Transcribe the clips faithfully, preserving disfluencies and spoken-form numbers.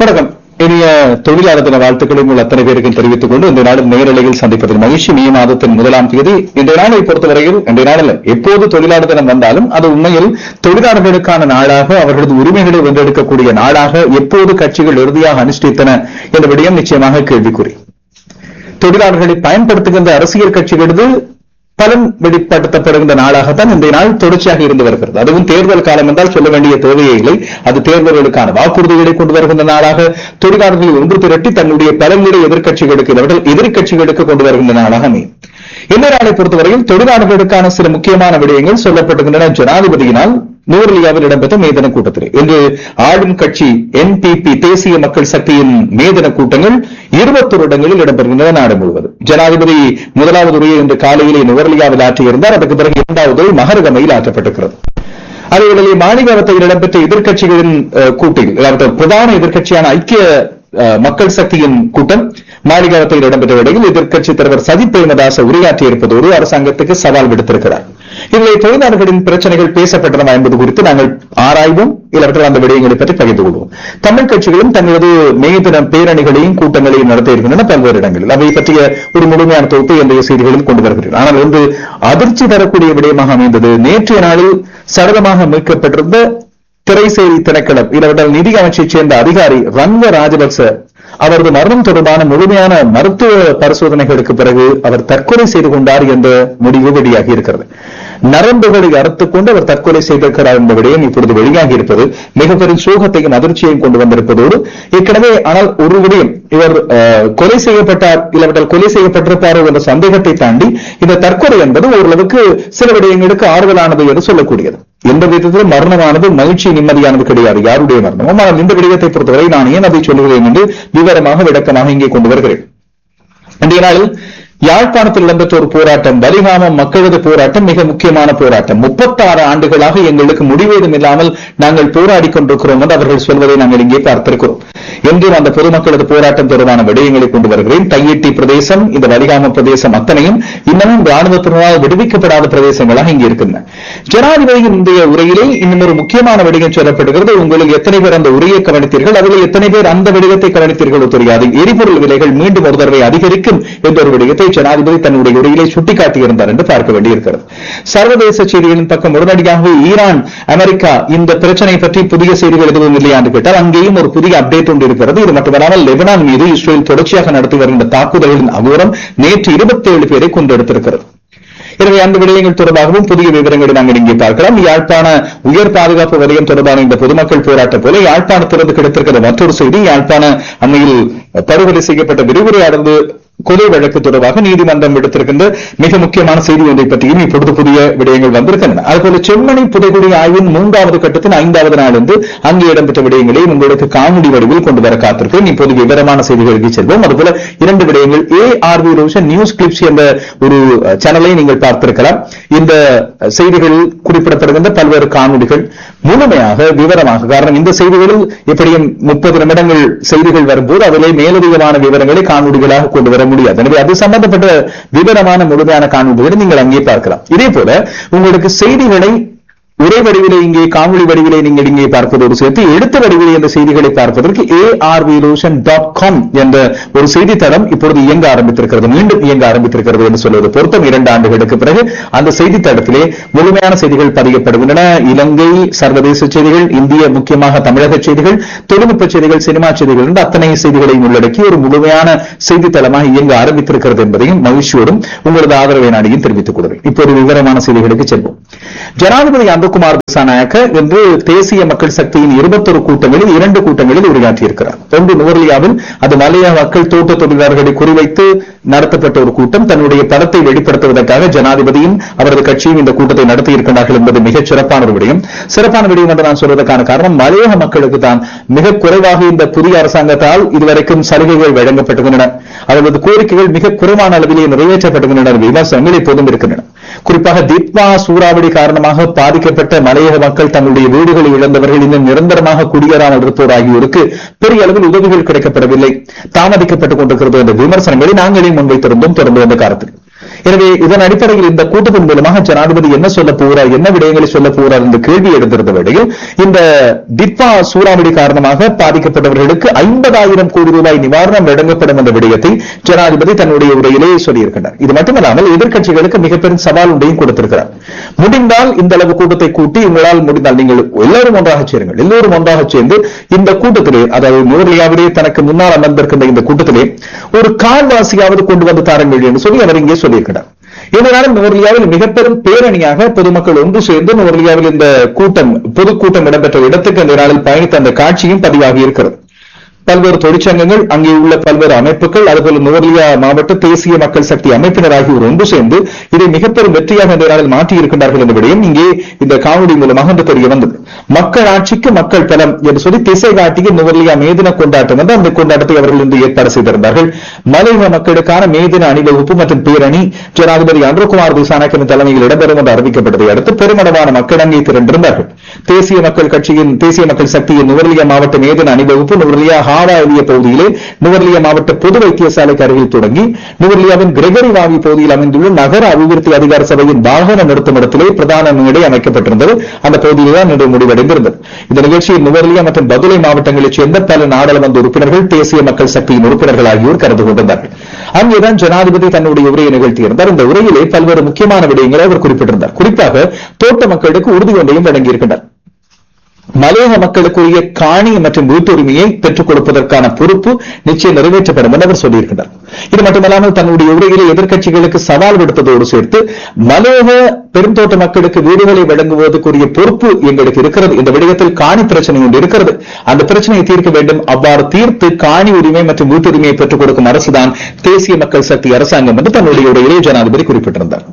வணக்கம். இனிய தொழிலாளர் தின வாழ்த்துக்களை உங்கள் அத்தனை பேருக்கும் தெரிவித்துக் கொண்டு இந்த நாளில் நேரலையில் சந்திப்பதில் மகிழ்ச்சி. மே மாதத்தின் முதலாம் தேதி இன்றைய நாளை பொறுத்தவரையில், இன்றைய நாளில் எப்போது தொழிலாளர் தினம் வந்தாலும் அது உண்மையில் தொழிலாளர்களுக்கான நாளாக, அவர்களது உரிமைகளை வென்றெடுக்கக்கூடிய நாளாக எப்போது கட்சிகள் இறுதியாக அனுஷ்டித்தன என்ற விடயம் நிச்சயமாக கேள்விக்குறி. தொழிலாளர்களை பயன்படுத்துகின்ற அரசியல் கட்சிகளது பலன் வெளிப்படுத்தப்படுகின்ற நாளாகத்தான் இந்த நாள் தொடர்ச்சியாக இருந்து வருகிறது. அதுவும் தேர்தல் காலம் என்றால் சொல்ல வேண்டிய தேவையே இல்லை. அது தேர்தல்களுக்கான வாக்குறுதிகளை கொண்டு வருகின்ற நாளாக, தொழிலாளர்களை ஒன்று திரட்டி தன்னுடைய பலன்களை எதிர்கட்சிகளுக்கு எதிர்கட்சிகளுக்கு கொண்டு வருகின்ற நாளாக அமையும். இந்த நாளை பொறுத்தவரையில் தொழிலாளர்களுக்கான சில முக்கியமான விடயங்கள் சொல்லப்பட்டுகின்றன. ஜனாதிபதியினால் நூரலியாவில் இடம்பெற்ற மேதன கூட்டத்தில் இன்று ஆளும் கட்சி என்பிபி தேசிய மக்கள் சக்தியின் மேதன கூட்டங்கள் இருபத்தொரு இடங்களில் இடம்பெறுகின்றன நாடு முழுவதும். ஜனாதிபதி முதலாவது உரையை இன்று காலையிலே நுவரலியாவில் ஆற்றியிருந்தார். அதற்கு பிறகு இரண்டாவது மகரகமையில் ஆற்றப்பட்டிருக்கிறது. அதேவேளை மாநிலத்தில் இடம்பெற்ற எதிர்க்கட்சிகளின் கூட்டில், பிரதான எதிர்க்கட்சியான ஐக்கிய மக்கள் சக்தியின் கூட்டம் மாளிகாவத்தில் இடம்பெற்ற இடையில் எதிர்க்கட்சித் தலைவர் சஜித் பிரேமதாச உரையாற்றியிருப்பதோடு அரசாங்கத்துக்கு சவால் விடுத்திருக்கிறார். இதில் தொழிலாளர்களின் பிரச்சனைகள் பேசப்பட்டன என்பது குறித்து நாங்கள் ஆராய்வோம். இவற்றால் அந்த விடயங்களை பற்றி பகிர்ந்து கொள்வோம். தமிழ் கட்சிகளும் தங்களது மேதின பேரணிகளையும் கூட்டங்களையும் நடத்த இருக்கின்றன பல்வேறு இடங்களில். அவை பற்றிய ஒரு முழுமையான தொகுப்பை இன்றைய செய்திகளில் கொண்டு வருகிறேன். ஆனால் இன்று அதிர்ச்சி தரக்கூடிய விடயமாக அமைந்தது, நேற்றைய நாளில் சடலமாக மீட்கப்பட்டிருந்த திரைசேரி திணைக்களம் இவர்கள் நிதி அமைச்சைச் சேர்ந்த அதிகாரி ரன்வ ராஜபக்ச அவரது மரணம் தொடர்பான முழுமையான மருத்துவ பரிசோதனைகளுக்கு பிறகு அவர் தற்கொலை செய்து கொண்டார் என்ற முடிவு வெளியாகி இருக்கிறது. நரம்புகளை அறுத்துக் கொண்டு அவர் தற்கொலை செய்திருக்கிறார் என்ற விடயம் இப்பொழுது வெளியாகி இருப்பது மிகப்பெரும் சோகத்தையும் அதிர்ச்சியையும் கொண்டு வந்திருப்பதோடு, ஏற்கனவே ஆனால் ஒரு விடயம், இவர் கொலை செய்யப்பட்டார் இல்லாவிட்டால் கொலை செய்யப்பட்டிருப்பாரோ என்ற சந்தேகத்தை தாண்டி இந்த தற்கொலை என்பது ஓரளவுக்கு சில விடயங்களுக்கு ஆறுதலானது என்று சொல்லக்கூடியது. எந்த விதத்திலும் மரணமானது மகிழ்ச்சி நிம்மதியானது கிடையாது, யாருடைய மரணமும். ஆனால் இந்த விடயத்தை பொறுத்தவரை நான் ஏன் அதை சொல்லுகிறேன் என்று விவரமாக விளக்கமாக இங்கே கொண்டு வருகிறேன். இன்றைய நாளில் யாழ்ப்பாணத்தில் இடம்பெற்ற ஒரு போராட்டம், வலிகாமம் மக்களது போராட்டம், மிக முக்கியமான போராட்டம். முப்பத்தி ஆறு ஆண்டுகளாக எங்களுக்கு முடிவேதும் இல்லாமல் நாங்கள் போராடி கொண்டிருக்கிறோம் என்று அவர்கள் சொல்வதை நாங்கள் இங்கே பார்த்திருக்கிறோம். என்றும் அந்த பொதுமக்களது போராட்டம் தொடர்பான விடயங்களை கொண்டு வருகிறேன். தையிட்டி பிரதேசம், இந்த வலிகாம பிரதேசம் அத்தனையும் இன்னமும் ராணுவத்தினால் விடுவிக்கப்படாத பிரதேசங்களாக இங்கே இருக்கின்றன. ஜனாதிபதியின் இன்றைய உரையிலே இன்னும் ஒரு முக்கியமான விடயம் சொல்லப்படுகிறது. உங்களுக்கு எத்தனை பேர் அந்த உரையை கவனித்தீர்கள், அதில் எத்தனை பேர் அந்த விடயத்தை கவனித்தீர்களோ தெரியாது. எரிபொருள் விலைகள் மீண்டும் ஒரு தடவை அதிகரிக்கும் என்ற ஒரு விடயத்தை ஜனாதிபதி தன்னுடைய உரையிலே சுட்டிக்காட்டியிருந்தார் என்று பார்க்க வேண்டியிருக்கிறது. சர்வதேச செய்திகளின் பக்கம் உடனடியாகவே ஈரான், அமெரிக்கா இந்த பிரச்சனை பற்றி புதிய செய்திகள் எதுவும் இல்லையா என்று கேட்டால் அங்கேயும் ஒரு புதிய அப்டேட் ஒன்று இருக்கிறது. இது மட்டுமல்லாமல் லெபனான் மீது இஸ்ரேல் தொடர்ச்சியாக நடத்தி வருகின்ற தாக்குதல்களின் அகோரம் நேற்று இருபத்தி ஏழு பேரை கொண்டெடுத்திருக்கிறது. எனவே அந்த விடயங்கள் தொடர்பாகவும் புதிய விவரங்களை நாங்கள் இங்கே பார்க்கலாம். யாழ்ப்பாண உயர் பாதுகாப்பு வலயம் தொடர்பான இந்த பொதுமக்கள் போராட்டம் போல யாழ்ப்பாணத்திலிருந்து கிடைத்திருக்கிற மற்றொரு செய்தி, யாழ்ப்பாண அண்மையில் படுகொலை செய்யப்பட்ட விரிவுரையாளர் கொலை வழக்கு தொடர்பாக நீதிமன்றம் எடுத்திருக்கின்ற மிக முக்கியமான செய்தி ஒன்றை பற்றியும் இப்பொழுது புதிய விடயங்கள் வந்திருக்கின்றன. அதுபோல செம்மணி புதைகுழி ஆய்வின் மூன்றாவது கட்டத்தின் ஐந்தாவது நாள் என்று அங்கே இடம்பெற்ற விடயங்களை உங்களுக்கு காணொலி வடிவில் கொண்டு வர காத்திருக்கிறேன். இப்போது விவரமான செய்திகளுக்கு செல்வோம். அதுபோல இரண்டு விடயங்கள், A R we Roshan news clips என்ற ஒரு சேனலை நீங்கள் பார்த்திருக்கலாம். இந்த செய்திகளில் குறிப்பிடப்படுகின்ற பல்வேறு காணொலிகள் முழுமையாக விவரமாக, காரணம் இந்த செய்திகளில் எப்படியும் முப்பது நிமிடங்கள் செய்திகள் வரும்போது அதிலே மேலதிகமான விவரங்களை காணொலிகளாக கொண்டு வர முடியாது. எனவே அது சம்பந்தப்பட்ட விவரமான முழுமையான காணொலிகளை நீங்கள் அங்கே பார்க்கலாம். இதே போல உங்களுக்கு செய்திகளை உரை வடிவிலே இங்கே காணொலி வடிவிலே நீங்கள் இங்கே பார்ப்பதோடு சேர்த்து எழுத்து வடிவிலே இந்த செய்திகளை பார்ப்பதற்கு A R we Roshan dot com என்ற ஒரு செய்தித்தளம் இப்பொழுது இயங்க ஆரம்பித்திருக்கிறது, மீண்டும் இயங்க ஆரம்பித்திருக்கிறது என்று சொல்வது பொருத்தம். இரண்டு ஆண்டுகளுக்கு பிறகு அந்த செய்தித்தளத்திலே முழுமையான செய்திகள் பதியப்படுகின்றன. இலங்கை சர்வதேச செய்திகள், இந்திய முக்கியமாக தமிழக செய்திகள், தொழில்நுட்ப செய்திகள், சினிமா செய்திகள் என்று அத்தனை செய்திகளையும் உள்ளடக்கி ஒரு முழுமையான செய்தித்தளமாக இயங்க ஆரம்பித்திருக்கிறது என்பதையும் மகிழ்ச்சியோடும் உங்களது ஆதரவை நாடியும் தெரிவித்துக் கொள்கிறேன். இப்போது விவரமான செய்திகளுக்கு செல்வோம். ஜனாதிபதி அந்தகுமார் திசாநாயக்க இன்று தேசிய மக்கள் சக்தியின் இருபத்தொரு கூட்டங்களில் இரண்டு கூட்டங்களில் உரையாற்றியிருக்கிறார். ஒன்று நுவர்லியாவில், அது மலைய மக்கள் தோட்ட தொழிலாளர்களை குறிவைத்து நடத்தப்பட்ட ஒரு கூட்டம். தன்னுடைய பலத்தை வெளிப்படுத்துவதற்காக ஜனாதிபதியும் அவரது கட்சியும் இந்த கூட்டத்தை நடத்தியிருக்கிறார்கள் என்பது மிகச் சிறப்பான ஒரு விடயம். சிறப்பான விடயம் என்று நான் சொல்வதற்கான காரணம், மலையக மக்களுக்கு தான் மிக குறைவாக இந்த புதிய அரசாங்கத்தால் இதுவரைக்கும் சலுகைகள் வழங்கப்பட்டுகின்றன, அவரது கோரிக்கைகள் மிக குறைவான அளவிலே நிறைவேற்றப்பட்டுகின்றன விமர்சனங்கள் எப்போதும் இருக்கின்றன. குறிப்பாக தித்வா சூறாவளி காரணமாக பாதிக்கப்பட்ட மலையக மக்கள், தங்களுடைய வீடுகளை இழந்தவர்கள், இன்னும் நிரந்தரமாக குடியேறாமல் இருப்போர் ஆகியோருக்கு பெரிய அளவில் உதவிகள் கிடைக்கப்படவில்லை, தாமதிக்கப்பட்டுக் கொண்டிருக்கிறது என்ற விமர்சனங்களை நாங்களே முன்வைத்திருந்தோம் தொடர்ந்து வந்த காலத்தில். எனவே இதன் அடிப்படையில் இந்த கூட்டத்தின் மூலமாக ஜனாதிபதி என்ன சொல்ல போகிறார், என்ன விடயங்களை சொல்ல போகிறார் என்ற கேள்வி எழுந்திருந்த வேளையில் இந்த டிட்வா சூறாவளி காரணமாக பாதிக்கப்பட்டவர்களுக்கு ஐம்பதாயிரம் கோடி ரூபாய் நிவாரணம் வழங்கப்படும் என்ற விடயத்தை ஜனாதிபதி தன்னுடைய உரையிலே சொல்லியிருக்கிறார். இது மட்டுமல்லாமல் எதிர்க்கட்சிகளுக்கு மிகப்பெரும் சவால் ஒன்றையும் கொடுத்திருக்கிறார். முடிந்தால் இந்த அளவு கூட்டத்தை கூட்டி உங்களால் முடிந்தால் நீங்கள் எல்லோரும் ஒன்றாக சேருங்கள், எல்லோரும் ஒன்றாக சேர்ந்து இந்த கூட்டத்திலே, அதாவது நுவரெலியாவிலே தனக்கு முன்னால் அமர்ந்திருக்கின்ற இந்த கூட்டத்திலே ஒரு கால்வாசியாவது கொண்டு வந்து தாருங்கள் என்று சொல்லி அவர் இங்கே சொல்லியிருக்கிறார். இதனாலும் நுவரெலியாவில் மிக பெரும் பேரணியாக பொதுமக்கள் ஒன்று சேர்ந்து நுவரெலியாவில் இந்த கூட்டம் பொதுக்கூட்டம் இடம்பெற்ற இடத்துக்கு அந்த நாளில் பயணித்த அந்த காட்சியும் பதிவாகி இருக்கிறது. பல்வேறு தொழிற்சங்கங்கள், அங்கே உள்ள பல்வேறு அமைப்புகள், அதுபோல நுவரெலியா மாவட்ட தேசிய மக்கள் சக்தி அமைப்பினர் ஆகியோர் ஒன்று சேர்ந்து இதை மிகப்பெரும் வெற்றியாக இந்த நாளில் மாற்றியிருக்கிறார்கள் என்ற விடயம் இங்கே இந்த காணொலி மூலமாக தெரிய வந்தது. மக்கள் ஆட்சிக்கு மக்கள் பலம் என்று சொல்லி திசை காட்டிய நுவரெலியா மேதின கொண்டாட்டம் என்று அந்த கொண்டாட்டத்தை அவர்கள் இன்று ஏற்பாடு செய்திருந்தார்கள். மலையக மக்களுக்கான மேதின அணிவகுப்பு மற்றும் பேரணி ஜனாதிபதி அன்ருகுமார் திசாநாயக்கவின் தலைமையில் இடம்பெறும் என்று அறிவிக்கப்பட்டதை அடுத்து பெருமளவான மக்கள் அங்கே திரண்டிருந்தார்கள். தேசிய மக்கள் கட்சியின் தேசிய மக்கள் சக்தியின் நுவரெலியா மாவட்ட மேதின அணிவகுப்பு நுவரெலியா ஹாவா எளிய பகுதியிலே நுவரெலியா மாவட்ட பொது வைத்தியசாலைக்கு அருகில் தொடங்கி நுவரெலியாவின் கிரெகரி வாவி பகுதியில் அமைந்துள்ள நகர அபிவிருத்தி அதிகார சபையின் வாகன நிறுத்தும் இடத்திலே பிரதான மேடை அமைக்கப்பட்டிருந்தது. அந்த பகுதியில் தான் இன்று முடிவடைந்திருந்தது. இந்த நிகழ்ச்சியில் நுவரெலியா மற்றும் பதுளை மாவட்டங்களைச் சேர்ந்த பல நாடாளுமன்ற உறுப்பினர்கள், தேசிய மக்கள் சக்தியின் உறுப்பினர்கள் ஆகியோர் கலந்து கொண்டிருந்தார்கள். அங்கேதான் ஜனாதிபதி தன்னுடைய உரையை நிகழ்த்தியிருந்தார். இந்த உரையிலே பல்வேறு முக்கியமான விடயங்களை அவர் குறிப்பிட்டிருந்தார். குறிப்பாக தோட்ட மக்களுக்கு உறுதி ஒன்றையும் வழங்கியிருக்கின்றார். மலையக மக்களுக்குரிய காணி மற்றும் வீட்டுரிமையை பெற்றுக் கொடுப்பதற்கான பொறுப்பு நிச்சயம் நிறைவேற்றப்படும் என்று அவர் சொல்லியிருக்கிறார். இது மட்டுமல்லாமல் தன்னுடைய உரையிலே எதிர்க்கட்சிகளுக்கு சவால் விடுத்ததோடு சேர்த்து மலையக பெருந்தோட்ட மக்களுக்கு வீடுகளை வழங்குவதற்குரிய பொறுப்பு எங்களுக்கு இருக்கிறது, இந்த விடயத்தில் காணி பிரச்சனை ஒன்று இருக்கிறது, அந்த பிரச்சனையை தீர்க்க வேண்டும், அவ்வாறு தீர்த்து காணி உரிமை மற்றும் வீட்டுரிமையை பெற்றுக் கொடுக்கும் அரசுதான் தேசிய மக்கள் சக்தி அரசாங்கம் என்று தன்னுடைய உரையிலே ஜனாதிபதி குறிப்பிட்டிருந்தார்.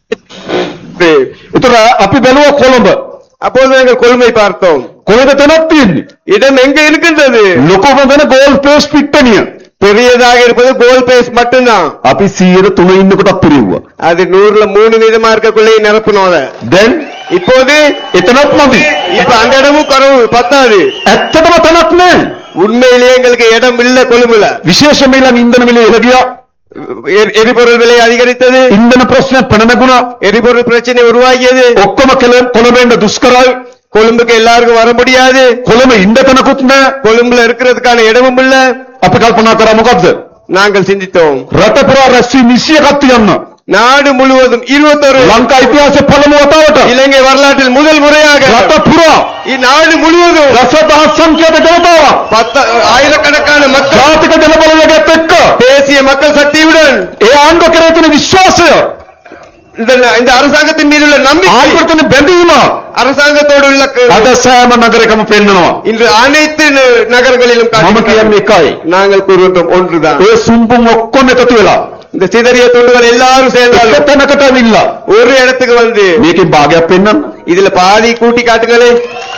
கொழும்பு அப்போது நாங்கள் கொழும்பை பார்த்தோம். கொழும்பு இடம் எங்க இருக்கின்றது? கோல் பேஸ் பிட்டனிய பெரியதாக இருப்பது கோல் பேஸ் மட்டும்தான். அப்படி சீர துணை கூட புரியுவா அது நூறுல மூணு வீதமா இருக்கக்குள்ளே நிரப்பணும். தென் இப்போது இத்தனை இப்ப அந்த இடமும் குறவு பத்தாது. எத்தனை தனப்பு உண்மையிலேயே எங்களுக்கு இடம் இல்ல கொழும்புல. விசேஷம் இல்ல இந்தனம் இல்லை இலகியா எரிபொருள் விலை அதிகரித்தது. இந்தன பிரச்சனை பணகுண எரிபொருள் பிரச்சனை உருவாகியது. ஒக்க மக்கள் கொள்ள வேண்ட துஷ்கரால் கொழும்புக்கு எல்லாருக்கும் வர முடியாது. கொழும்பு இந்த தனக்கு கொழும்புல இருக்கிறதுக்கான இடமும் இல்ல. அப்ப கல்பனா கர முகத்து நாங்கள் சிந்தித்தோம். ரத்தபுரா ரசி நிசிய கத்தியம் நாடு முழுவதும் இருபத்தொரு லங்கா இத்தியாச பலமுவத்தாவட்ட இலங்கை வரலாற்றில் முதல் முறையாக ரத்தபுரா இந்நாடு முழுவதும் ரசதாசங்கியத ஜனதாவ பத்து ஆயிரக்கணக்கான மக்கள் ஜாதிக ஜனபலக தெக்க தேசிய மக்கள் சக்தியுடன் ஏ ஆண்ட கரத்தின விசுவாசம் இந்த அரசாங்கத்தின் மீது உள்ள நம்பிக்கை பெண்டியுமா அரசாங்கத்தோடு உள்ள அதசாம நகரகம் பெண்ணணும். இன்று அனைத்து நகரங்களிலும் நாங்கள் கூறுகின்றோம் ஒன்றுதான். சும்பும் ஒக்கொண்டு கத்துவலா இந்த சிதறிய துண்டுகள் எல்லாரும் சேர்ந்தாலும் இல்ல ஒரு இடத்துக்கு வந்து நீக்கி பாகிய பெண்ணன் இதுல பாதி கூட்டி காட்டுங்களே.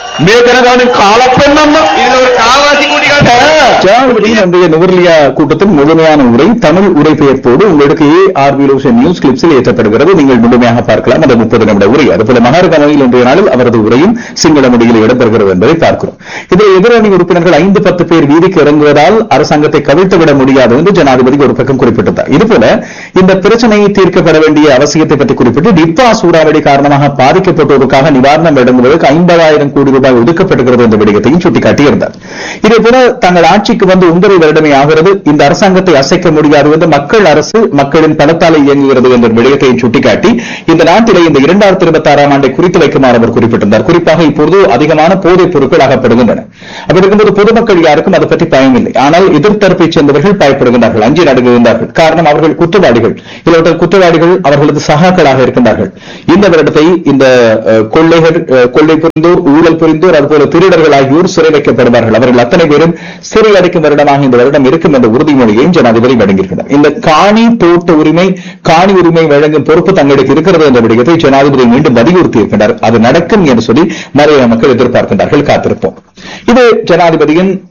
நுவரெலியா கூட்டத்தின் முழுமையான உரை தமிழ் உரை பெயர்ப்போடு உங்களுக்கு ஏ ஆர் நியூஸ் கிளிப்ஸில் ஏற்றப்படுகிறது. நீங்கள் முழுமையாக பார்க்கலாம் அந்த முப்பது நிமிட உரை. அதுபோல மகாரகமையில் இன்றைய நாளில் அவரது உரையும் சிங்கள மொழியில் இடம்பெறுகிறது என்பதை பார்க்கிறோம். இதில் எதிரணி உறுப்பினர்கள் ஐந்து பத்து பேர் வீதிக்கு இறங்குவதால் அரசாங்கத்தை கவிழ்த்துவிட முடியாது என்று ஜனாதிபதி ஒரு பக்கம் குறிப்பிட்டார். இதுபோல இந்த பிரச்சனையை தீர்க்கப்பட வேண்டிய அவசியத்தை பற்றி குறிப்பிட்டு டிட்வா சூறாவளி காரணமாக பாதிக்கப்பட்டோருக்காக நிவாரணம் வழங்குவதற்கு ஐம்பதாயிரம் கோடி ரூபாய் ஒதுக்கப்படுகிறது என்ற விடயத்தையும் சுட்டிக்காட்டியிருந்தார். இதேபோல தங்கள் ஆட்சிக்கு வந்து ஒன்றரை வருடமே ஆகிறது, இந்த அரசாங்கத்தை அசைக்க முடியாது என்று மக்கள் அரசு மக்களின் பணத்தால் இயங்குகிறது என்ற விடயத்தையும் சுட்டிக்காட்டி இந்த நாட்டிலே இந்த இரண்டாயிரத்தி இருபத்தி ஆறாம் ஆண்டை குறித்து வைக்குமாறு அவர் குறிப்பிட்டிருந்தார். குறிப்பாக இப்பொழுது அதிகமான போதைப் பொருட்கள் அகப்படுகின்றன. அப்படி இருக்கும்போது பொதுமக்கள் யாருக்கும் அதை பற்றி பயமில்லை. ஆனால் எதிர்த்தரப்பை சேர்ந்தவர்கள் பயப்படுகின்றார்கள், அஞ்சி நடுங்குகின்றார்கள். காரணம் அவர்கள் குற்றவாளிகள், இவர்கள் குற்றவாளிகள் அவர்களது சகாக்களாக இருக்கின்றார்கள். இந்த வருடத்தை இந்த கொள்ளைகள் கொள்ளை புரிந்தோர், ஊழல் புரிந்தோர், அதுபோல திருடர்கள் ஆகியோர் சிறை வைக்கப்படுவார்கள். அவர்கள் அத்தனை பேரும் சிறை அடைக்கும் வருடமாக இந்த வருடம் இருக்கும் என்ற உறுதிமொழியையும் ஜனாதிபதி வழங்கியிருக்கிறார். இந்த காணி தோட்ட உரிமை காணி உரிமை வழங்கும் பொறுப்பு தங்களுக்கு இருக்கிறது என்ற விடயத்தை ஜனாதிபதி மீண்டும் வலியுறுத்தி இருக்கின்றார். அது நடக்கும் என்று சொல்லி மலையாள மக்கள் எதிர்பார்க்கின்றார்கள். காத்திருப்போம். இது ஜனாதிபதியின்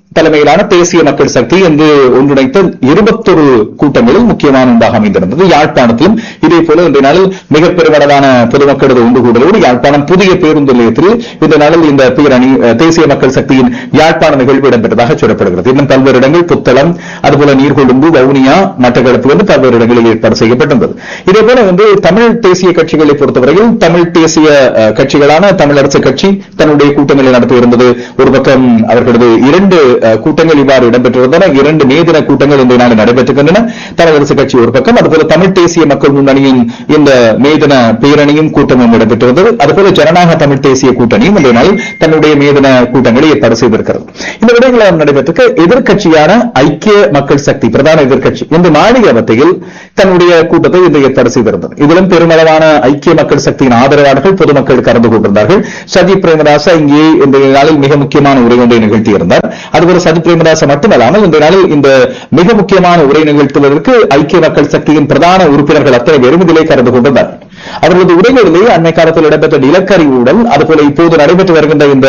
தலைமையிலான தேசிய மக்கள் சக்தி என்று ஒன்றிணைத்த இருபத்தொரு கூட்டங்களில் முக்கியமான ஒன்றாக அமைந்திருந்தது. யாழ்ப்பாணத்திலும் இதே போல இந்த நாளில் மிக பெருமளவான பொதுமக்களது ஒன்று கூடலோடு யாழ்ப்பாணம் புதிய பேருந்து நிலையத்தில் இந்த நாளில் இந்த பேரணி தேசிய மக்கள் சக்தியின் யாழ்ப்பாண நிகழ்வு இடம்பெற்றதாக சொல்லப்படுகிறது. இன்னும் பல்வேறு இடங்கள் புத்தளம், அதுபோல நீர்கொழும்பு, வவுனியா, மட்டக்களப்பு என்று பல்வேறு இடங்களில் ஏற்பாடு செய்யப்பட்டிருந்தது. இதே போல வந்து தமிழ் தேசிய கட்சிகளை பொறுத்தவரையில் தமிழ் தேசிய கட்சிகளான தமிழரசு கட்சி தன்னுடைய கூட்டங்களை நடத்தியிருந்தது. ஒரு பக்கம் அவர்களது இரண்டு கூட்டங்கள் இவ்வாறு இடம்பெற்றிருந்தன. இரண்டு மேதின கூட்டங்கள் இந்த நாள் நடைபெற்றுகின்றன. தமிழரசு கட்சி ஒரு பக்கம், அதுபோல தமிழ் தேசிய மக்கள் முன்னணியின் இந்த மேதின பேரணியும் கூட்டமும் இடம்பெற்றிருந்தது. அதுபோல ஜனநாயக தமிழ் தேசிய கூட்டணியும் இந்த நாளில் தன்னுடைய மேதின கூட்டங்களை ஏற்பாடு செய்திருக்கிறது. இந்த விடயங்கள் நடைபெற்ற எதிர்கட்சியான ஐக்கிய மக்கள் சக்தி பிரதான எதிர்கட்சி இந்த மாளிகவத்தையில் தன்னுடைய கூட்டத்தை இன்று ஏற்பாடு செய்திருந்தது. இதிலும் பெருமளவான ஐக்கிய மக்கள் சக்தியின் ஆதரவாளர்கள் பொதுமக்கள் கலந்து கொண்டிருந்தார்கள். சஜித் பிரேமதாச இங்கே இந்த நாளில் மிக முக்கியமான உரை ஒன்றை நிகழ்த்தியிருந்தார். அதுபோல சஜித் பிரேமதாச மட்டுமல்லாமல் இந்த நாளில் இந்த மிக முக்கியமான உரை நிகழ்த்துவதற்கு ஐக்கிய மக்கள் சக்தியின் பிரதான உறுப்பினர்கள் அத்தனை பேரும் இதிலே கலந்து கொண்டிருந்தார். அவர்களது உரைகளிலே அண்மை காலத்தில் இடம்பெற்ற நிலக்கரி ஊழல், அதுபோல இப்போது நடைபெற்று வருகின்ற இந்த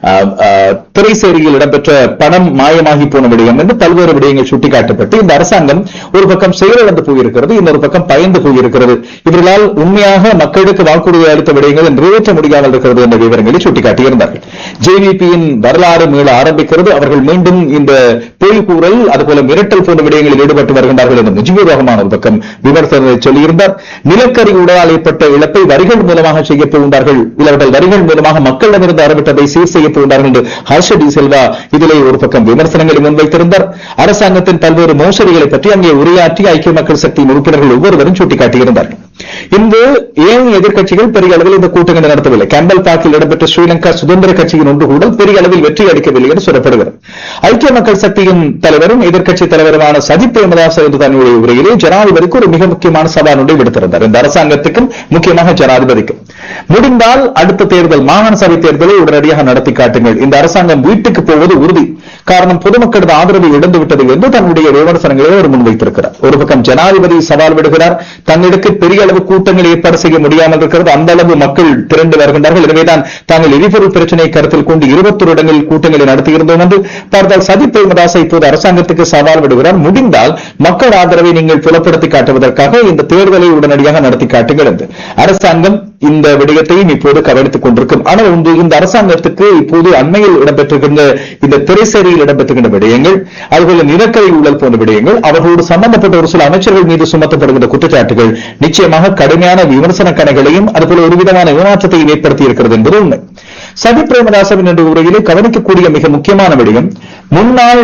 திரைசேரியில் இடம்பெற்ற பணம் மாயமாகி போன விடயம் என்று பல்வேறு விடயங்கள் சுட்டிக்காட்டப்பட்டு இந்த அரசாங்கம் ஒரு பக்கம் செயலிழந்து போயிருக்கிறது, இன்னொரு பக்கம் பயந்து போயிருக்கிறது, இவர்களால் உண்மையாக மக்களுக்கு வாக்குறுதி அளித்த விடயங்கள் நிறைவேற்ற முடியாமல் இருக்கிறது என்ற விவரங்களை சுட்டிக்காட்டியிருந்தார்கள். ஜேவிபியின் வரலாறு மீள ஆரம்பிக்கிறது, அவர்கள் மீண்டும் இந்த பொய் கூறல் அதுபோல மிரட்டல் போன்ற விடயங்களில் ஈடுபட்டு வருகின்றார்கள் என்று முஜிபுர் ரஹ்மான் ஒரு பக்கம் விமர்சனத்தை சொல்லியிருந்தார். நிலக்கரி ஊழலால் ஏற்பட்ட இழப்பை வரிகள் மூலமாக செய்ய போகின்றார்கள், இவர்கள் வரிகள் மூலமாக மக்களிடமிருந்து அறவிட்டதை சீர் செய்ய போகின்றார்கள் என்று ஹர்ஷ டி செல்வா இதிலே ஒரு பக்கம் விமர்சனங்களை முன்வைத்திருந்தார். அரசாங்கத்தின் பல்வேறு மோசடிகளை பற்றி அங்கே உரையாற்றி ஐக்கிய மக்கள் சக்தியின் உறுப்பினர்கள் ஒவ்வொருவரும் சுட்டிக்காட்டியிருந்தார்கள். இன்று ஏன் எதிர்க்கட்சிகள் பெரிய அளவில் இந்த கூட்டங்களை நடத்தவில்லை? கேம்பல் பார்க்கில் இடம்பெற்ற ஸ்ரீலங்கா சுதந்திர கட்சியின் ஒன்று கூட பெரிய அளவில் வெற்றி அளிக்கவில்லை என்று சொல்லப்படுகிறது. ஐக்கிய மக்கள் சக்தியின் தலைவரும் எதிர்க்கட்சி தலைவருமான சஜித் பிரேமதாச என்று தன்னுடைய உரையிலே ஜனாதிபதிக்கு ஒரு மிக முக்கியமான சவால் ஒன்றை விடுத்திருந்தார். இந்த அரசாங்கத்துக்கும் முக்கியமாக ஜனாதிபதிக்கும் முடிந்தால் அடுத்த தேர்தல் மாகாண சபை தேர்தலை உடனடியாக நடத்தி காட்டுங்கள், இந்த அரசாங்கம் வீட்டுக்கு போவது உறுதி, காரணம் பொதுமக்களது ஆதரவை இழந்துவிட்டது என்று தன்னுடைய விமர்சனங்களை அவர் முன்வைத்திருக்கிறார். ஒரு பக்கம் ஜனாதிபதி சவால் விடுகிறார், தன்னிடத்தில் பெரிய அளவு கூட்டங்கள் ஏற்பாடு செய்ய முடியாமல் இருக்கிறது, அந்த அளவு மக்கள் திரண்டு வருகின்றார்கள், எனவேதான் தாங்கள் எரிபொருள் பிரச்சனையை கருத்தில் கொண்டு இருபத்தொரு இடங்களில் கூட்டங்களை நடத்தியிருந்தோம் என்று பார்த்தால் சஜித் பிரேமதாச இப்போது அரசாங்கத்துக்கு சவால் விடுகிறார். முடிந்தால் மக்கள் ஆதரவை நீங்கள் புலப்படுத்தி காட்டுவதற்காக இந்த தேர்தலை உடனடியாக நடத்தி காட்டுங்கள் என்று. அரசாங்கம் இந்த விடயத்தையும் இப்போது கவனித்துக் கொண்டிருக்கும். ஆனால் ஒன்று, இந்த அரசாங்கத்துக்கு இப்போது அண்மையில் இடம்பெற்றிருக்கின்ற இந்த திரைசேரியில் இடம்பெற்றுகின்ற விடயங்கள், அதுபோல நிலக்கரி ஊழல் போன்ற விடயங்கள், அவர்களோடு சம்பந்தப்பட்ட ஒரு சில அமைச்சர்கள் மீது சுமத்தப்படுகின்ற குற்றச்சாட்டுகள் நிச்சயமாக கடுமையான விமர்சன கணைகளையும் அதுபோல ஒரு விதமான ஏமாற்றத்தையும் ஏற்படுத்தி இருக்கிறது என்பது உண்மை. சஜித் பிரேமதாசவின் என்ற உரையிலே கவனிக்கக்கூடிய மிக முக்கியமான விடயம், முன்னாள்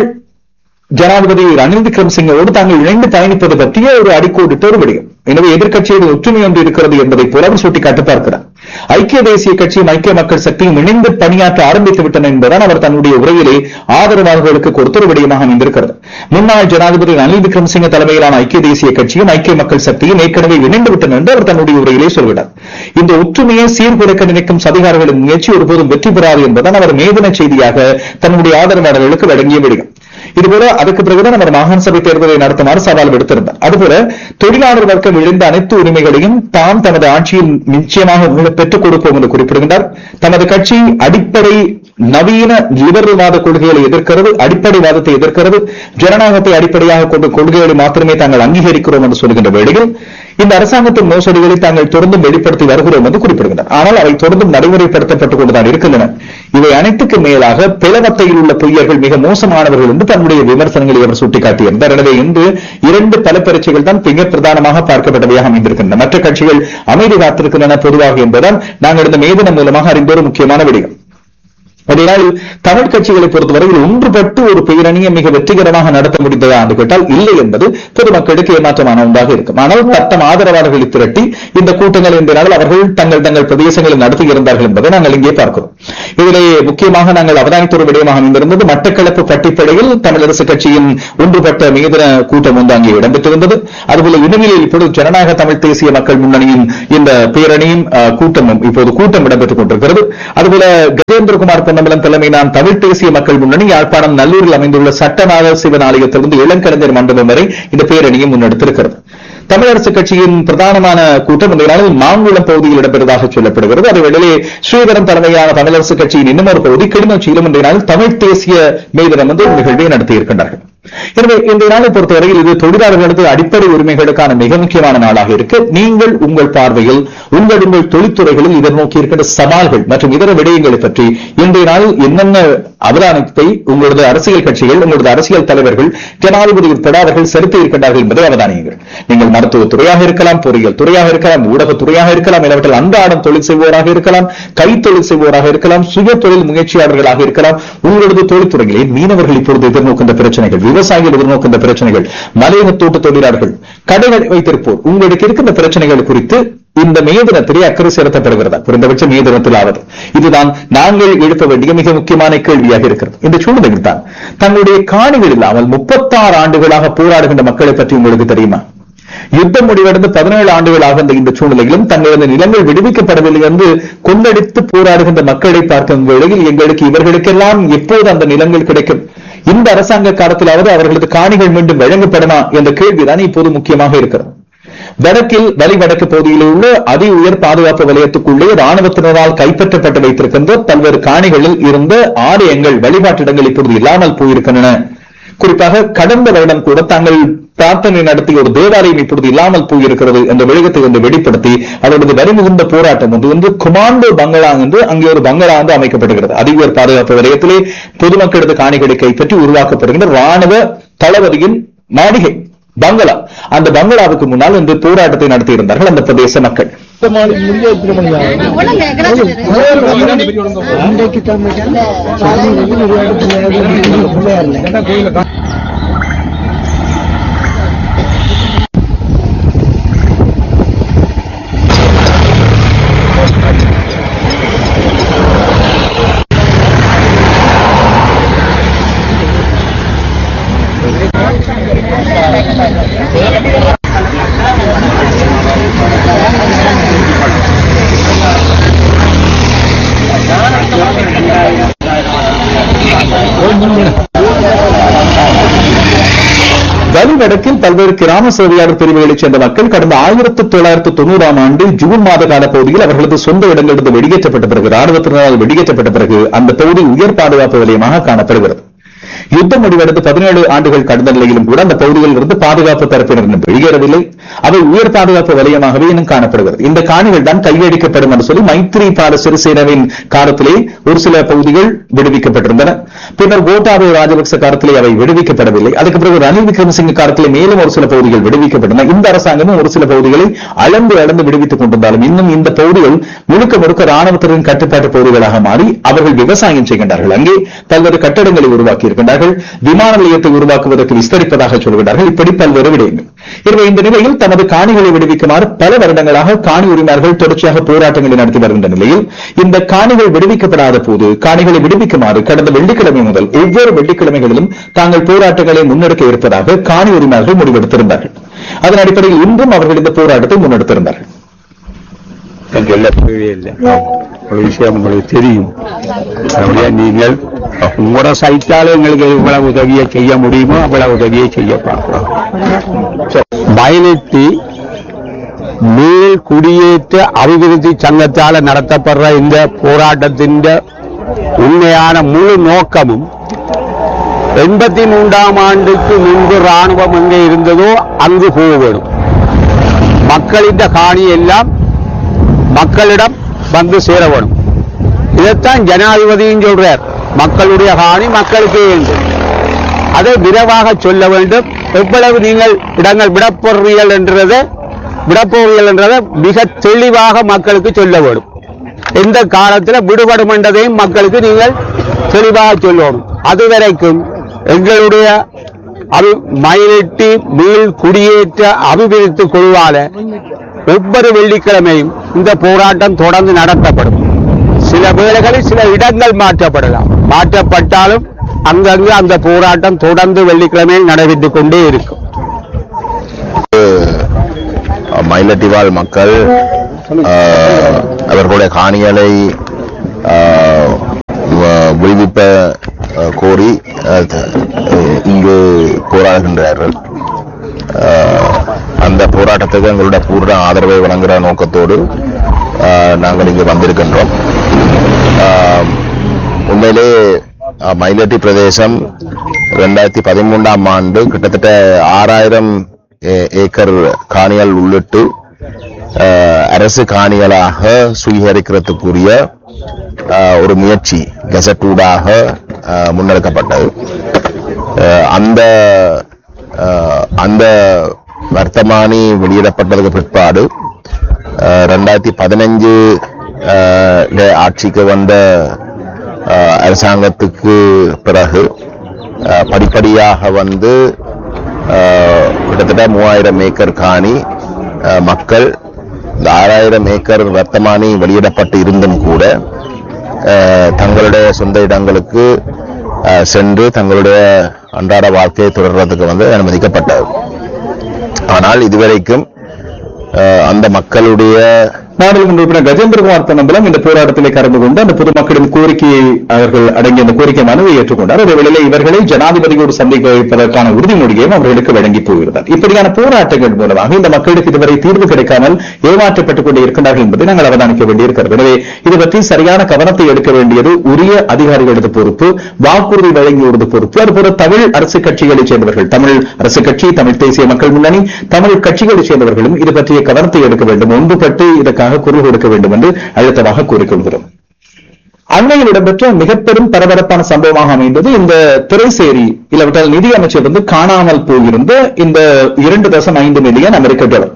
ஜனாதிபதி ரணில் விக்ரமசிங்கோடு தாங்கள் இணைந்து பயணிப்பது பற்றிய ஒரு அடிக்கோடிட்ட ஒரு விடயம். எனவே எதிர்க்கட்சியில் ஒற்றுமை ஒன்று இருக்கிறது என்பதை போல அவர் சுட்டிக்காட்டி பார்க்கிறார். ஐக்கிய தேசிய கட்சியும் ஐக்கிய மக்கள் சக்தியும் இணைந்து பணியாற்ற ஆரம்பித்து விட்டன என்பதுதான் அவர் தன்னுடைய உரையிலே ஆதரவாளர்களுக்கு கொடுத்த ஒரு விடயமாக அமைந்திருக்கிறது. முன்னாள் ஜனாதிபதி ரணில் விக்ரமசிங்க தலைமையிலான ஐக்கிய தேசிய கட்சியும் ஐக்கிய மக்கள் சக்தியும் ஏற்கனவே இணைந்து விட்டன என்று அவர் தன்னுடைய உரையிலே சொல்கிறார். இந்த ஒற்றுமையை சீர்குலைக்க நினைக்கும் சதிகாரர்களின் முயற்சி ஒருபோதும் வெற்றி பெறாது என்பதுதான் அவர் மேதின செய்தியாக தன்னுடைய ஆதரவாளர்களுக்கு வழங்கிய விடயம். இதுபோல அதுக்கு பிறகுதான் அவர் மாகாண சபை தேர்தலை நடத்துமாறு சவால் விடுத்திருந்தார். அதுபோல தொழிலாளர் வர்க்கம் இழந்த அனைத்து உரிமைகளையும் தாம் தமது ஆட்சியில் நிச்சயமாக பெற்றுக் கொடுப்போம் என்று குறிப்பிடுகின்றார். தமது கட்சி அடிப்படை நவீன லிபரல்வாத கொள்கைகளை எதிர்க்கிறது, அடிப்படைவாதத்தை எதிர்க்கிறது, ஜனநாயகத்தை அடிப்படையாக கொண்ட கொள்கைகளை மாத்திரமே தாங்கள் அங்கீகரிக்கிறோம் என்று சொல்கின்ற வேளையில் இந்த அரசாங்கத்தின் மோசடிகளை தாங்கள் தொடர்ந்தும் வெளிப்படுத்தி வருகிறோம் என்று குறிப்பிடுகின்றனர். ஆனால் அவை தொடர்ந்தும் நடைமுறைப்படுத்தப்பட்டுக் கொண்டுதான் இருக்கின்றன. இவை அனைத்துக்கு மேலாக பிளவத்தையில் உள்ள பொய்யர்கள் மிக மோசமானவர்கள் என்று தன்னுடைய விமர்சனங்களை அவர் சுட்டிக்காட்டியிருந்தார். எனவே இன்று இரண்டு பல பரீட்சைகள் தான் மிக பிரதானமாக பார்க்கப்பட்டவையாக அமைந்திருக்கின்றன. மற்ற கட்சிகள் அமைதி காத்திருக்கின்றன பொதுவாக என்பதால் நாங்கள் இந்த மேதினம் மூலமாக அறிந்த ஒரு முக்கியமான விடயம். அதனால் தமிழ் கட்சிகளை பொறுத்தவரையில் ஒன்றுபட்டு ஒரு பேரணியை மிக வெற்றிகரமாக நடத்த முடிந்ததா என்று கேட்டால் இல்லை என்பது பொதுமக்களுக்கு ஏமாற்றமான ஒன்றாக இருக்கும். ஆனால் தத்தம் ஆதரவாளர்களை திரட்டி இந்த கூட்டங்கள் என்பதால் அவர்கள் தங்கள் தங்கள் பிரதேசங்களில் நடத்தியிருந்தார்கள் என்பதை நாங்கள் இங்கே பார்க்கிறோம். இதிலே முக்கியமாக நாங்கள் அவதானித்த ஒரு விடயமாக அமைந்திருந்தது மட்டக்களப்பு பட்டிப்படையில் தமிழரசு கட்சியின் ஒன்றுபட்ட மேதின கூட்டம் ஒன்று அங்கே இடம்பெற்றிருந்தது. அதுபோல இனிமையில் இப்போது ஜனநாயக தமிழ் தேசிய மக்கள் முன்னணியின் இந்த பேரணியும் கூட்டமும் இப்போது கூட்டம் இடம்பெற்றுக் கொண்டிருக்கிறது. அதுபோல கஜேந்திரகுமார் பொன்னம்பலம் தலைமையிலான தமிழ் தேசிய மக்கள் முன்னணி யாழ்ப்பாணம் நல்லூரில் அமைந்துள்ள சட்டநாத சிவன் ஆலயத்திலிருந்து இளங்கலைஞர் மண்டபம் வரை இந்த பேரணியை முன்னெடுத்திருக்கிறது. தமிழரசு கட்சியின் பிரதானமான கூட்டம் இந்த நாளில் மாங்குளம் பகுதியில் இடம்பெறுவதாக சொல்லப்படுகிறது. அதை வெளியே ஸ்ரீதரன் தலைமையான தமிழரசு கட்சியின் இன்னும் ஒரு பகுதி கிளிநொச்சியிலும் இந்த நாளில் தமிழ் தேசிய மே தினம் வந்து நிகழ்வை நடத்தியிருக்கின்றார்கள். எனவே இந்த நாளை பொறுத்தவரையில் இது தொழிலாளர்களது அடிப்படை உரிமைகளுக்கான மிக முக்கியமான நாளாக இருக்கு. நீங்கள் உங்கள் பார்வையில் உங்கள் உங்கள் தொழில்துறைகளில் இதன் நோக்கி இருக்கின்ற சவால்கள் மற்றும் இதர விடயங்களை பற்றி இன்றைய நாளில் என்னென்ன அவதானத்தை உங்களது அரசியல் கட்சிகள் உங்களது அரசியல் தலைவர்கள் ஜனாதிபதி உட்பட அவர்கள் செலுத்தி இருக்கின்றார்கள் என்பதை அவதானியுங்கள். நீங்கள் மருத்துவத்துறையாக இருக்கலாம், பொறியியல் துறையாக இருக்கலாம், ஊடகத்துறையாக இருக்கலாம், இல்லாவற்றில் அன்றாடம் தொழில் செய்வோராக இருக்கலாம், கைத்தொழில் செய்வோராக இருக்கலாம், சுய தொழில் முயற்சியாளர்களாக இருக்கலாம். உங்களது தொழில்துறைகளில் மீனவர்கள் இப்பொழுது எதிர்நோக்கின்ற பிரச்சனைகள், விவசாயிகள் எதிர்நோக்கின்ற பிரச்சனைகள், மலையக தோட்ட தொழிலாளர்கள், கடைகளை வைத்திருப்போர், உங்களுக்கு இருக்கின்ற பிரச்சனைகள் குறித்து இந்த மே தினத்திலே அக்கறை செலுத்தப்படுகிறதா? குறைந்தபட்சம் மே தினத்திலாவது இதுதான் நாங்கள் எழுப்ப வேண்டிய மிக முக்கியமான கேள்வியாக இருக்கிறது. இந்த சூழ்நிலையில் தான் தங்களுடைய காணிகள் இல்லாமல் முப்பத்தாறு ஆண்டுகளாக போராடுகின்ற மக்களை பற்றி உங்களுக்கு தெரியுமா? யுத்தம் முடிவடைந்து பதினேழு ஆண்டுகளாக இந்த சூழ்நிலையிலும் தங்களது நிலங்கள் விடுவிக்கப்படவில்லை என்று கொள்ளடித்து போராடுகின்ற மக்களை பார்க்கும் வேளையில் எங்களுக்கு இவர்களுக்கெல்லாம் எப்போது அந்த நிலங்கள் கிடைக்கும்? இந்த அரசாங்க காலத்திலாவது அவர்களது காணிகள் மீண்டும் வழங்கப்படுமா என்ற கேள்விதான் இப்போது முக்கியமாக இருக்கிறது. வடக்கில் வலி வடக்கு பகுதியில் உள்ள அதி உயர் பாதுகாப்பு வலயத்துக்குள்ளே ராணுவத்தினரால் கைப்பற்றப்பட்டு வைத்திருக்கின்ற பல்வேறு காணிகளில் இருந்த ஆலயங்கள், வழிபாட்டிடங்கள் இப்பொழுது இல்லாமல் போயிருக்கின்றன. குறிப்பாக கடந்த வருடம் கூட தாங்கள் பிரார்த்தனை நடத்திய ஒரு தேவாலயம் இப்பொழுது இல்லாமல் போயிருக்கிறது என்ற விளக்கத்தை வந்து வெளிப்படுத்தி அவரது வரிமிகுந்த போராட்டம் ஒன்று வந்து குமாண்டோ பங்களா என்று அங்கே ஒரு பங்களா வந்து அமைக்கப்படுகிறது. அதி உயர் பாதுகாப்பு வலயத்திலே பொதுமக்களது காணிகளை கைப்பற்றி உருவாக்கப்படுகின்ற ராணுவ தளபதியின் மாளிகை பங்களா, அந்த பங்களாவுக்கு முன்னால் இந்த போராட்டத்தை நடத்தியிருந்தார்கள் அந்த பிரதேச மக்கள். வடக்கில் பல்வேறு கிராம சேவையாளர் பிரிவுகளைச் சேர்ந்த மக்கள் கடந்த ஆயிரத்தி தொள்ளாயிரத்தி தொண்ணூறாம் ஆண்டு ஜூன் மாத கால பகுதியில் அவர்களது சொந்த இடங்களிலிருந்து வெளியேற்றப்பட்ட பிறகு, ராணுவத்தினரால் வெளியேற்றப்பட்ட பிறகு அந்த பகுதி உயர் பாதுகாப்பு வலயமாக காணப்படுகிறது. யுத்தம் முடிவடைந்து பதினேழு ஆண்டுகள் கடந்த நிலையிலும் கூட அந்த பகுதிகளில் இருந்து பாதுகாப்பு தரப்பினர் வெளியேறவில்லை. அவை உயர் பாதுகாப்பு வலயமாகவே இன்னும் காணப்படுகிறது. இந்த காணிகள் தான் கையடிக்கப்படும் என்று சொல்லி மைத்ரிபால சிறிசேனவின் காலத்திலே ஒரு சில பகுதிகள் விடுவிக்கப்பட்டிருந்தன. பின்னர் கோட்டாபய ராஜபக்ச காலத்திலே அவை விடுவிக்கப்படவில்லை. அதுக்கு பிறகு ரணில் விக்ரமசிங்க காலத்திலே மேலும் ஒரு சில பகுதிகள் விடுவிக்கப்பட்டன. இந்த அரசாங்கமும் ஒரு சில பகுதிகளை அளந்து அளந்து விடுவித்துக் கொண்டிருந்தாலும் இன்னும் இந்த பகுதிகள் முழுக்க முழுக்க ராணுவத்தினரின் கட்டுப்பாட்டு பகுதிகளாக மாறி அவர்கள் விவசாயம் செய்கின்றார்கள். அங்கே பல்வேறு கட்டடங்களை உருவாக்கி இருக்கின்றார்கள். விமான நிலையத்தை உருவாக்குவதற்கு விஸ்தரிப்பதாக சொல்கிறார்கள். இப்படி பல்வேறு விடயங்கள். எனவே இந்த நிலையில் தனது காணிகளை விடுவிக்குமாறு பல வருடங்களாக காணி உரிமையாளர்கள் தொடர்ச்சியாக போராட்டங்களை நடத்தி வருகின்ற நிலையில் இந்த காணிகள் விடுவிக்கப்படாத போது காணிகளை விடுவிக்குமாறு கடந்த வெள்ளிக்கிழமை முதல் ஒவ்வொரு வெள்ளிக்கிழமைகளிலும் தாங்கள் போராட்டங்களை முன்னெடுக்க இருப்பதாக காணி உரிமையாளர்கள் முடிவெடுத்திருந்தார்கள். அதன் அடிப்படையில் இன்றும் அவர்கள் இந்த போராட்டத்தை முன்னெடுத்திருந்தார்கள். ஒரு விஷயம் உங்களுக்கு தெரியும். நீங்கள் உங்களோட சைட்டால எங்களுக்கு எவ்வளவு உதவியை செய்ய முடியுமோ அவ்வளவு உதவியை செய்ய பார்க்கலாம். பயனெட்டி மேல் குடியேற்ற அபிவிருத்தி சங்கத்தால நடத்தப்படுற இந்த போராட்டத்தின் உண்மையான முழு நோக்கமும் எண்பத்தி மூன்றாம் ஆண்டுக்கு முன்பு ராணுவம் எங்கே இருந்ததோ அங்கு போக வேண்டும். மக்களின் காணி எல்லாம் மக்களிடம் வந்து சேர வேண்டும். இதைத்தான் ஜனாதிபதியும் சொல்றார். மக்களுடைய காணி மக்களுக்கே வேண்டும். அதை விரைவாக சொல்ல வேண்டும். எவ்வளவு நீங்கள் இடங்கள் விடப்போறீர்கள் என்றதை விடப்போறீர்கள் என்றதை மிக தெளிவாக மக்களுக்கு சொல்ல வேண்டும். எந்த காலத்தில் விடுபடும் என்றதையும் மக்களுக்கு நீங்கள் தெளிவாக சொல்லணும். அதுவரைக்கும் எங்களுடைய மயிலிட்டி மீள் குடியேற்ற அபிவிருத்தி குழுவால ஒவ்வொரு வெள்ளிக்கிழமையும் இந்த போராட்டம் தொடர்ந்து நடத்தப்படும். சில வேளைகளில் சில இடங்கள் மாற்றப்படலாம். மாற்றப்பட்டாலும் அங்கங்கு அந்த போராட்டம் தொடர்ந்து வெள்ளிக்கிழமையில் நடைபெற்றுக் கொண்டே இருக்கும். மயிலட்டி வாழ் மக்கள் அவர்களுடைய காணிகளை விடுவிப்ப கோரி இங்கு போராடுகின்றார்கள். அந்த போராட்டத்துக்கு எங்களுடைய பூர்ண ஆதரவை வழங்குகிற நோக்கத்தோடு நாங்கள் இங்கு வந்திருக்கின்றோம். உண்மையிலே மயிலட்டி பிரதேசம் இரண்டாயிரத்தி பதிமூன்றாம் ஆண்டு கிட்டத்தட்ட ஆறாயிரம் ஏக்கர் காணிகள் உள்ளிட்டு அரசு காணிகளாக சுவீகரிக்கிறதுக்குரிய ஒரு முயற்சி கெசட்டூடாக முன்னெடுக்கப்பட்டது. அந்த அந்த வர்த்தமானி வெளியிடப்பட்டதுக்கு பிற்பாடு ரெண்டாயிரத்தி பதினஞ்சு ஆட்சிக்கு வந்த அரசாங்கத்துக்கு பிறகு படிப்படியாக வந்து கிட்டத்தட்ட மூவாயிரம் ஏக்கர் காணி மக்கள் இந்த ஆறாயிரம் ஏக்கர் வர்த்தமானி வெளியிடப்பட்டு இருந்தும் கூட தங்களுடைய சொந்த இடங்களுக்கு சென்று தங்களுடைய அன்றாட வாழ்க்கையை தொடர்றதுக்கு வந்து அனுமதிக்கப்பட்டது. ஆனால் இதுவரைக்கும் அந்த மக்களுடைய நாடாளுமன்ற உறுப்பினர் கஜேந்திரகுமார் பொன்னம்பலம் இந்த போராட்டத்திலே கலந்து கொண்டு அந்த பொதுமக்களின் கோரிக்கையை அவர்கள் அடங்கிய அந்த கோரிக்கை மனுவை ஏற்றுக்கொண்டார். அதே வேளையிலே இவர்களை ஜனாதிபதியோடு சந்திக்க வைப்பதற்கான உறுதிமொழியையும் அவர்களுக்கு வழங்கி போகிறார். இப்படியான போராட்டங்கள் மூலமாக இந்த மக்களுக்கு இதுவரை தீர்வு கிடைக்காமல் ஏமாற்றப்பட்டுக் கொண்டே இருக்கிறார்கள் என்பதை நாங்கள் அவதானிக்க வேண்டியிருக்கிறது. எனவே இது பற்றி சரியான கவனத்தை எடுக்க வேண்டியது உரிய அதிகாரிகளது பொறுப்பு, வாக்குறுதி வழங்கியுள்ளது பொறுப்பு. அதுபோல தமிழ் அரசு கட்சிகளைச் சேர்ந்தவர்கள், தமிழ் அரசு கட்சி, தமிழ் தேசிய மக்கள் முன்னணி, தமிழ் கட்சிகளைச் சேர்ந்தவர்களும் இது பற்றிய கவனத்தை எடுக்க வேண்டும், ஒன்றுபட்டு இதற்காக குரல் கொடுக்க வேண்டும் என்று அழுத்தமாக கூறிக்கொள்கிறோம். அண்மையில் இடம்பெற்ற மிக பெரும் பரபரப்பான சம்பவமாக அமைந்தது இந்த திரைசேரி இல்லாவிட்டால் நிதி அமைச்சர் வந்து காணாமல் போயிருந்த இந்த இரண்டு தசம் ஐந்து மில்லியன் அமெரிக்க டாலர்.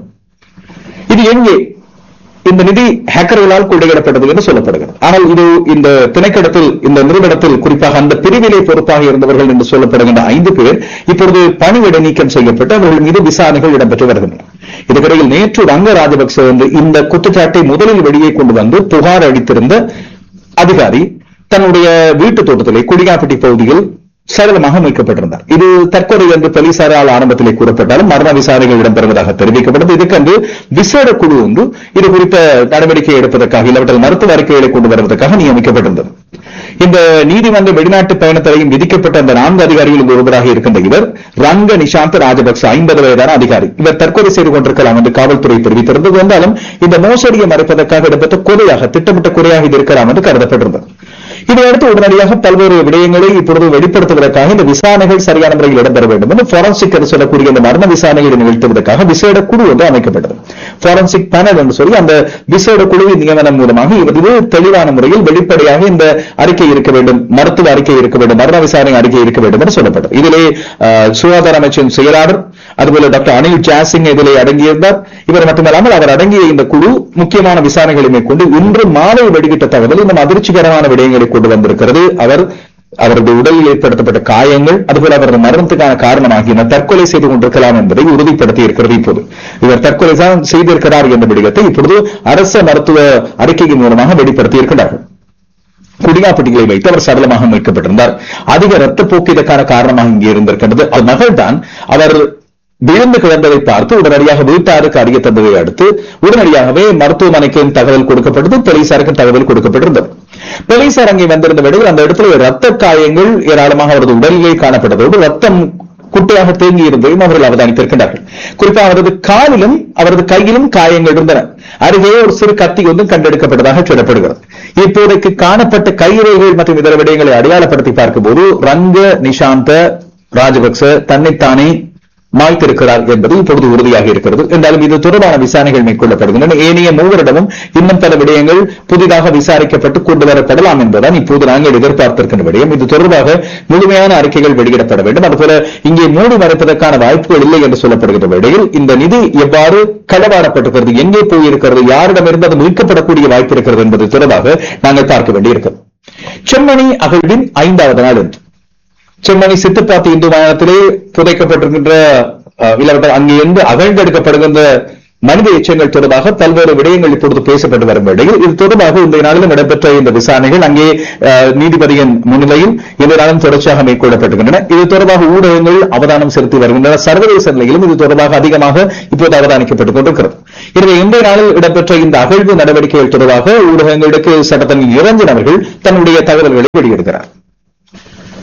இது எங்கே இந்த நிதி ஹேக்கர்களால் கொள்ளையிடப்பட்டது என்று சொல்லப்படுகிறது. ஆனால் இது இந்த திணைக்களத்தில், இந்த நிறுவனத்தில் குறிப்பாக அந்த பிரிவிலே பொறுப்பாக இருந்தவர்கள் என்று சொல்லப்படுகின்ற ஐந்து பேர் இப்பொழுது பணியிட நீக்கம் செய்யப்பட்டு அவர்கள் மீது விசாரணைகள் இடம்பெற்று வருகின்றன. இதுவரையில் நேற்று ரங்க ராஜபக்சே வந்து இந்த குற்றச்சாட்டை முதலில் வெளியே கொண்டு வந்து புகார் அளித்திருந்த அதிகாரி தன்னுடைய வீட்டு தோட்டத்திலே குடிகாப்பட்டி பகுதியில் சரளமாக மீட்கப்பட்டிருந்தார். இது தற்கொலை என்று போலீசாரால் ஆரம்பத்திலே கூறப்பட்டாலும் மரண விசாரணைகள் இடம்பெறுவதாக தெரிவிக்கப்பட்டது. இதுக்கென்று விசேட குழு ஒன்று இது குறித்த நடவடிக்கை எடுப்பதற்காக இல்லாவிட்டால் மருத்துவ அறிக்கைகளை கொண்டு வருவதற்காக நியமிக்கப்பட்டிருந்தது. இந்த நீதிமன்ற வெளிநாட்டு பயணத்தடையும் விதிக்கப்பட்ட அந்த நான்கு அதிகாரிகளில் ஒருவராக இருக்கின்ற இவர் ரங்க நிஷாந்த் ராஜபக்ச, ஐம்பது வயதான அதிகாரி. இவர் தற்கொலை செய்து கொண்டிருக்கலாம் என்று காவல்துறை தெரிவித்திருந்தது. என்றாலும் இந்த மோசடியை மறைப்பதற்காக இடம்பெற்ற கொலையாக, திட்டமிட்ட கொலையாக இது இருக்கலாம் என்று கருதப்பட்டிருந்தது. இதையடுத்து உடனடியாக பல்வேறு விடயங்களை இப்பொழுது வெளிப்படுத்துவதற்காக இந்த விசாரணைகள் சரியான முறையில் இடம்பெற வேண்டும் என்று போரன்சிக் என்று சொல்லக்கூடிய இந்த மரண விசாரணைகளை நிகழ்த்துவதற்காக விசேட குழு ஒன்று அமைக்கப்பட்டது. போரன்சிக் பேனல் என்று சொல்லி அந்த விசேட குழுவின் நியமனம் மூலமாக இது தெளிவான முறையில் வெளிப்படையாக இந்த அறிக்கை இருக்க வேண்டும், மருத்துவ அறிக்கை இருக்க வேண்டும், மரண விசாரணை அறிக்கை இருக்க வேண்டும் என்று சொல்லப்பட்டது. இதிலே சுகாதார அமைச்சின் செயலாளர் அதுபோல டாக்டர் அனில் ஜாசிங் இதிலே அடங்கியிருந்தார். இவர் மட்டுமல்லாமல் அவர் அடங்கிய இந்த குழு முக்கியமான விசாரணைகளை மேற்கொண்டு இன்று மாலை வெளியிட்ட தகவல் இன்னும் அதிர்ச்சிகரமான விடயங்களை கொண்டு வந்திருக்கிறது. அவர் அவரது உடலில் ஏற்படுத்தப்பட்ட காயங்கள் அதுபோல அவரது மரணத்துக்கான காரணமாகிய தற்கொலை செய்து கொண்டிருக்கலாம் என்பதை உறுதிப்படுத்தி இருக்கிறது. இப்போது இவர் தற்கொலை தான் செய்திருக்கிறார் என்ற விடயத்தை இப்பொழுது அரச மருத்துவ அறிக்கையின் மூலமாக வெளிப்படுத்தி இருக்கிறார்கள். குடியாப்பட்டிகளை வைத்து அவர் சடலமாக மீட்கப்பட்டிருந்தார். அதிக ரத்தப்போக்கு இதற்கான காரணமாக இங்கே இருந்திருக்கிறது. அது மகள்தான் அவர் விழுந்து கிடந்ததை பார்த்து உடனடியாக வீட்டாருக்கு அறிய தந்ததை அடுத்து உடனடியாகவே மருத்துவமனைக்கு தகவல் கொடுக்கப்பட்டது, போலீசாருக்கு தகவல் கொடுக்கப்பட்டிருந்தது. போலீசார் அங்கே வந்திருந்த வேளையில் அந்த இடத்துல ரத்த காயங்கள் ஏராளமாக அவரது உடலிலே காணப்பட்டதோடு ரத்தம் குட்டையாக தேங்கி இருந்ததையும் அவர்கள் அவதானித்திருக்கிறார்கள். குறிப்பாக அவரது காலிலும் அவரது கையிலும் காயங்கள் இருந்தன. அருகே ஒரு சிறு கத்தி ஒன்றும் கண்டெடுக்கப்பட்டதாக சொல்லப்படுகிறது. இப்போதைக்கு காணப்பட்ட கைரேகைகள் மற்றும் இதர விடயங்களை அடையாளப்படுத்தி பார்க்கும்போது ரங்க நிஷாந்த ராஜபக்ச தன்னைத்தானே மாய்த்திருக்கிறார் என்பது இப்பொழுது உறுதியாக இருக்கிறது. என்றாலும் இது தொடர்பான விசாரணைகள் மேற்கொள்ளப்படுகின்றன. ஏனைய மூவரிடமும் இன்னும் பல விடயங்கள் புதிதாக விசாரிக்கப்பட்டு கொண்டு வரப்படலாம் என்பதுதான் இப்போது நாங்கள் எதிர்பார்த்திருக்கின்ற விடயம். இது தொடர்பாக முழுமையான அறிக்கைகள் வெளியிடப்பட வேண்டும். அதுபோல இங்கே மூடி மறைப்பதற்கான வாய்ப்புகள் இல்லை என்று சொல்லப்படுகின்ற விடையில் இந்த நிதி எவ்வாறு களவாடப்பட்டிருக்கிறது, எங்கே போயிருக்கிறது, யாரிடமிருந்து அது மீட்கப்படக்கூடிய வாய்ப்பு இருக்கிறது என்பது தொடர்பாக நாங்கள் பார்க்க வேண்டியிருக்கிறது. செம்மணி அகழ்வின் ஐந்தாவது நாள் என்று செம்மணி சித்துப்பாத்தி இந்து மாநிலத்திலே புதைக்கப்பட்டிருக்கின்ற இல்லாவிட்டால் அங்கிருந்து அகழ்ந்தெடுக்கப்படுகின்ற மனித எச்சங்கள் தொடர்பாக பல்வேறு விடயங்கள் இப்பொழுது பேசப்பட்டு வரும் வேளையில் இது தொடர்பாக இந்த நாளிலும் இடம்பெற்ற இந்த விசாரணைகள் அங்கே நீதிபதியின் முன்னிலையில் இந்த நாளும் தொடர்ச்சியாக மேற்கொள்ளப்பட்டுகின்றன. இது தொடர்பாக ஊடகங்கள் அவதானம் செலுத்தி வருகின்றன. சர்வதேச நிலையிலும் இது தொடர்பாக அதிகமாக இப்போது அவதானிக்கப்பட்டுக் கொண்டிருக்கிறது. எனவே இன்றைய நாளில் இடம்பெற்ற இந்த அகழ்வு நடவடிக்கைகள் தொடர்பாக ஊடகங்களுக்கு சட்டத்தன் நிரஞ்சன் அவர்கள் தன்னுடைய தகவல்களை வெளியிடுகிறார்.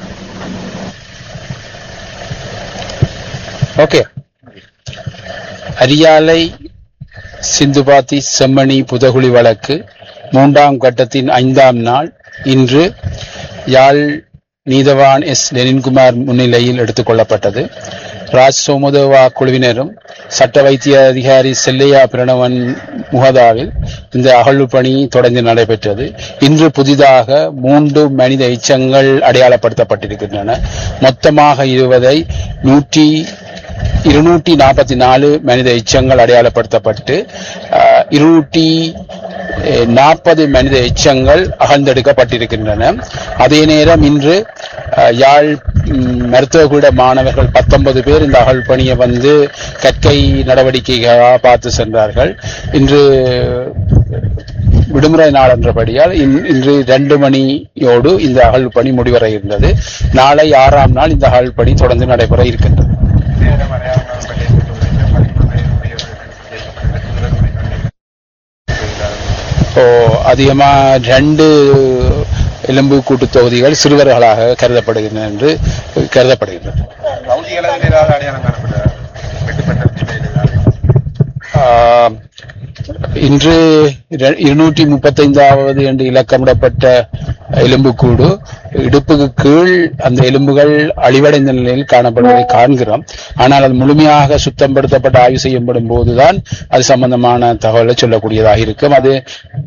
ஓகே, அரியாலை சிந்துபாத்தி செம்மணி புதகுழி வழக்கு மூன்றாம் கட்டத்தின் ஐந்தாம் நாள் இன்று யாழ் நீதவான் எஸ் லெனின்குமார் முன்னிலையில் எடுத்துக் கொள்ளப்பட்டது. ராஜ் சோமதேவா குழுவினரும் சட்ட வைத்திய அதிகாரி செல்லையா பிரணவன் முகதாவில் இந்த அகழ்வு பணி தொடர்ந்து நடைபெற்றது. இன்று புதிதாக மூன்று மனித எச்சங்கள் அடையாளப்படுத்தப்பட்டிருக்கின்றன. மொத்தமாக இருவதை நூற்றி இருநூற்றி நாற்பத்தி நாலு மனித எச்சங்கள் அடையாளப்படுத்தப்பட்டு இருநூற்றி நாற்பது மனித எச்சங்கள் அகழ்ந்தெடுக்கப்பட்டிருக்கின்றன. அதே நேரம் இன்று யாழ் மருத்துவக்கூட மாணவர்கள் பத்தொன்பது பேர் இந்த அகழ் பணியை வந்து கற்கை நடவடிக்கைகளாக பார்த்து சென்றார்கள். இன்று விடுமுறை நாள் என்றபடியால் இன்று இரண்டு மணியோடு இந்த அகழ் பணி முடிவர இருந்தது. நாளை ஆறாம் நாள் இந்த அகழ் பணி தொடர்ந்து நடைபெற இருக்கின்றது. அதிகமா ரெண்டு எலும்பு கூட்டு தொகுதிகள் சிறுவர்களாக கருதப்படுகின்றன என்று கருதப்படுகின்றன. இன்று இருநூற்றி முப்பத்தி ஐந்தாவது என்று இலக்கமிடப்பட்ட எலும்புக்கூடு இடுப்புக்கு கீழ் அந்த எலும்புகள் அழிவடைந்த நிலையில் காணப்படுவதை காண்கிறோம். ஆனால் அது முழுமையாக சுத்தப்படுத்தப்பட்டு ஆய்வு செய்யப்படும் போதுதான் அது சம்பந்தமான தகவலை சொல்லக்கூடியதாக இருக்கும். அது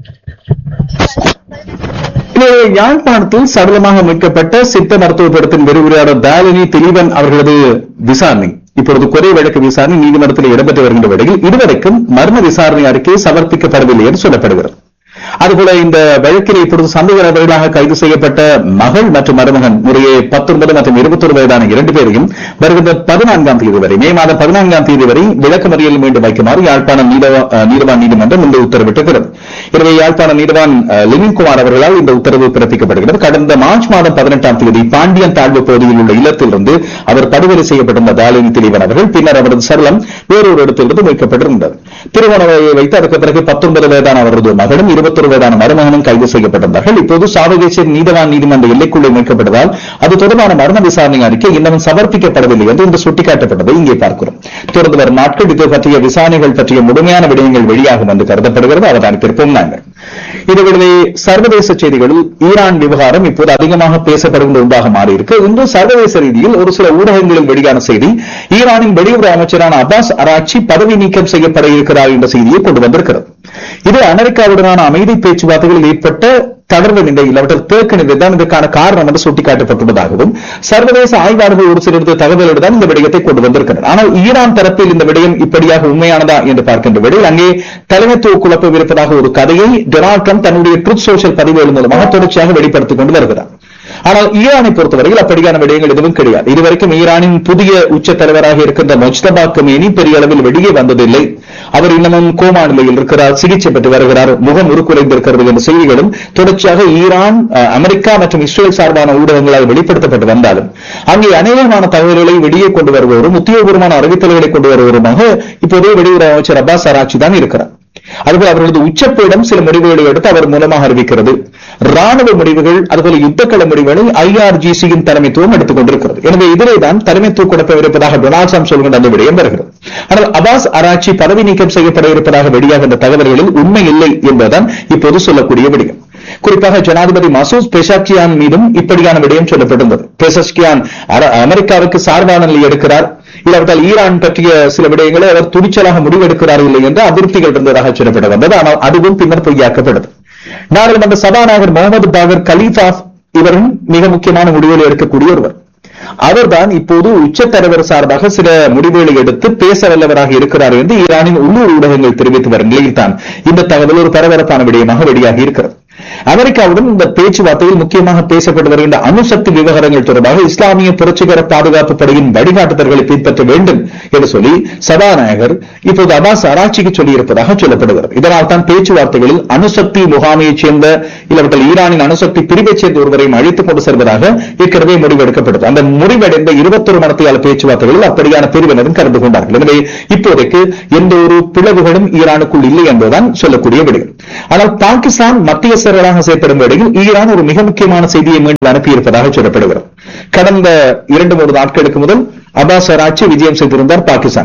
யாழ்ப்பாணத்தில் சடலமாக மீட்கப்பட்ட சித்த மருத்துவபீடத்தின் விரிவுரையாளர் தாலினி திலீபன் அவர்களது விசாரணை இப்பொழுது குறை வழக்கு விசாரணை நீதிமன்றத்தில் இடம்பெற்று வருகின்ற வேளையில் இதுவரைக்கும் மர்ம விசாரணை அறிக்கை சமர்ப்பிக்கப்படவில்லை என்று சொல்லப்படுகிறது. அதுபோல இந்த வழக்கில் இப்பொழுது சந்தேக நபர்களாக கைது செய்யப்பட்ட மகள் மற்றும் மருமகன் முறையே பத்தொன்பது மற்றும் இருபத்தி ஒரு வயதான இரண்டு பேரையும் வருகின்ற பதினான்காம் தேதி வரை மே மாதம் பதினான்காம் தேதி வரை விளக்கமறியலில் மீண்டும் வைக்குமாறு யாழ்ப்பாணம் நீதவான் நீதிமன்றம் இன்று உத்தரவிட்டிருக்கிறது. எனவே யாழ்ப்பாண நீதவான் லெனின்குமார் அவர்களால் இந்த உத்தரவு பிறப்பிக்கப்படுகிறது. கடந்த மார்ச் மாதம் பதினெட்டாம் தேதி பாண்டியன் தாழ்வு பகுதியில் உள்ள இல்லத்திலிருந்து அவர் படுகொலை செய்யப்பட்டிருந்த தாலினி திலீபன் அவர்கள் பின்னர் அவரது சடலம் வேறொரு இடத்திலிருந்து மீட்கப்பட்டிருந்தது. திருவோணமலையை வைத்து அதற்கு பிறகு பத்தொன்பது வயதான அவரது மகனும் இருபத்தி ஒரு வயதான மருமகனும் கைது செய்யப்பட்டிருந்தார்கள். இப்போது சாவகச்சேரி நீதவான் நீதிமன்ற எல்லைக்குள்ளே மீட்கப்பட்டதால் அது தொடர்பான மரண விசாரணை அறிக்கை இன்னும் சமர்ப்பிக்கப்படவில்லை என்று இன்று சுட்டிக்காட்டப்பட்டதை இங்கே பார்க்கிறோம். தொடர்ந்து வரும் நாட்கள் இது பற்றிய விசாரணைகள் பற்றிய முழுமையான விடயங்கள் வெளியாகும் என்று கருதப்படுகிறது. அவதானித்திருப்போம் நாங்கள். இதுவே சர்வதேச செய்திகளில் ஈரான் விவகாரம் இப்போது அதிகமாக பேசப்படுகின்ற ஒன்றாக மாறியிருக்கு. இன்று சர்வதேச ரீதியில் ஒரு சில ஊடகங்களில் வெளியான செய்தி ஈரானின் வெளியுறவு அமைச்சரான அப்பாஸ் அராக்சி பதவி நீக்கம் செய்யப்பட இருக்கிறார் என்ற செய்தியை கொண்டு வந்திருக்கிறது. இது அமெரிக்காவுடனான அமைதி பேச்சுவார்த்தைகளில் ஏற்பட்ட தளர்வு நிலையில் அவர்கள் தேக்க நிலைதான் இதற்கான காரணம் என்று சுட்டிக்காட்டப்பட்டுள்ளதாகவும் சர்வதேச ஆய்வாளர்கள் ஒரு சிலரது தகவலோடு தான் இந்த விடயத்தை கொண்டு வந்திருக்கிறார். ஆனால் ஈரான் தரப்பில் இந்த விடயம் இப்படியாக உண்மையானதா என்று பார்க்கின்ற விடையில் அங்கே தலைமைத்துவ குழப்பம் இருப்பதாக ஒரு கதையை டொனால்ட் ட்ரம்ப் தன்னுடைய ட்ரூத் சோஷியல் பதிவுகள் மூலமாக தொடர்ச்சியாக வெளிப்படுத்திக் கொண்டு வருகிறார். ஆனால் ஈரானை பொறுத்தவரையில் அப்படியான விடயங்கள் எதுவும் கிடையாது. இதுவரைக்கும் ஈரானின் புதிய உச்ச தலைவராக இருக்கின்ற முஜ்தபா கமேனி பெரிய அளவில் வெளியே வந்ததில்லை. அவர் இன்னமும் கோமா நிலையில் இருக்கிறார், சிகிச்சை பெற்று வருகிறார், முகம் உருக்குலைந்திருக்கிறது என்ற செய்திகளும் தொடர்ச்சியாக ஈரான், அமெரிக்கா மற்றும் இஸ்ரேல் சார்பான ஊடகங்களால் வெளிப்படுத்தப்பட்டு வந்தாலும் அங்கே அநேகமான தகவல்களை வெளியே கொண்டு வருவரும் உத்தியோகபூர்வமான அறிவித்தல்களை கொண்டு வருவருமாக இப்போதே வெளியுறவு அமைச்சர் அப்பாஸ் அராக்சி தான் இருக்கிறார். அதுபோல் அவர்களது உச்சப்பீடம் சில முடிவுகளை எடுத்து அவர் மூலமாக அறிவிக்கிறது. ராணுவ முடிவுகள் அதுபோல யுத்தக்கள முடிவுகளை ஐஆர்ஜிசியின் தலைமைத்துவம் எடுத்துக் கொண்டிருக்கிறது. எனவே இதிலேதான் தலைமைத்துவ குழப்பம் இருப்பதாக டொனால்ட் ட்ரம்ப் சொல்கின்ற அந்த விடயம் வருகிறது. ஆனால் அப்பாஸ் அராக்சி பதவி நீக்கம் செய்யப்பட இருப்பதாக வெளியாகின்ற தகவல்களில் உண்மை இல்லை என்பதுதான் இப்போது சொல்லக்கூடிய விடயம். குறிப்பாக ஜனாதிபதி மசூத் பெஷாக்கியான் மீதும் இப்படியான விடயம் சொல்லப்பட்டிருந்தது. பெஷாக்கியான் அமெரிக்காவுக்கு சார்பான நிலை எடுக்கிறார், இல்லாவிட்டால் ஈரான் பற்றிய சில விடயங்களை அவர் துணிச்சலாக முடிவெடுக்கிறார் இல்லை என்ற அதிருப்திகள் இருந்ததாக சொல்லப்பட்டு வந்தது. ஆனால் அதுவும் பின்னர் பொய்யாக்கப்பட்டது. நாடாளுமன்ற சபாநாயகர் முகமது பாகர் கலீஃபாப் இவரும் மிக முக்கியமான முடிவுகளை எடுக்கக்கூடிய ஒருவர். அவர்தான் இப்போது உச்ச தலைவர் சார்பாக சில முடிவுகளை எடுத்து பேச வல்லவராக இருக்கிறார் என்று ஈரானின் உள்ளூர் ஊடகங்கள் தெரிவித்து வரும் நிலையில் தான் இந்த தகவல் ஒரு பரபரப்பான விடயமாக வெளியாகி இருக்கிறது. அமெரிக்காவுடன் இந்த பேச்சுவார்த்தையில் முக்கியமாக பேசப்பட்டு வருகின்ற அணுசக்தி விவகாரங்கள் தொடர்பாக இஸ்லாமிய புரட்சிகர பாதுகாப்பு படையின் வழிகாட்டுதல்களை பின்பற்ற வேண்டும் என்று சொல்லி சபாநாயகர் இப்போது அப்பாஸ் அராக்சிக்கு சொல்லியிருப்பதாக சொல்லப்படுகிறது. இதனால் தான் பேச்சுவார்த்தைகளில் அணுசக்தி முகாமையைச் சேர்ந்த இல்லாவிட்டால் ஈரானின் அணுசக்தி பிரிவைச் சேர்ந்த ஒருவரையும் அழைத்துக் கொண்டு செல்வதாக ஏற்கனவே முடிவெடுக்கப்பட்டது. அந்த முடிவடைந்த இருபத்தொரு மணத்தியால பேச்சுவார்த்தைகளில் அப்படியான பிரிவினரும் கலந்து கொண்டார்கள். எனவே இப்போதைக்கு எந்த ஒரு பிளவுகளும் ஈரானுக்குள் இல்லை என்பதுதான் சொல்லக்கூடிய விடயம். ஆனால் பாகிஸ்தான் மத்திய செயலாளராக செயல்படும் வேளையில் ஈரான் ஒரு மிக முக்கியமான செய்தியை மீண்டும் அனுப்பியிருப்பதாக சொல்லப்படுகிறது. கடந்த இரண்டு மூன்று நாட்களுக்கு முதல் அப்பாஸ் அராக்சி விஜயம் செய்திருந்தார் பாகிஸ்தானுக்கு.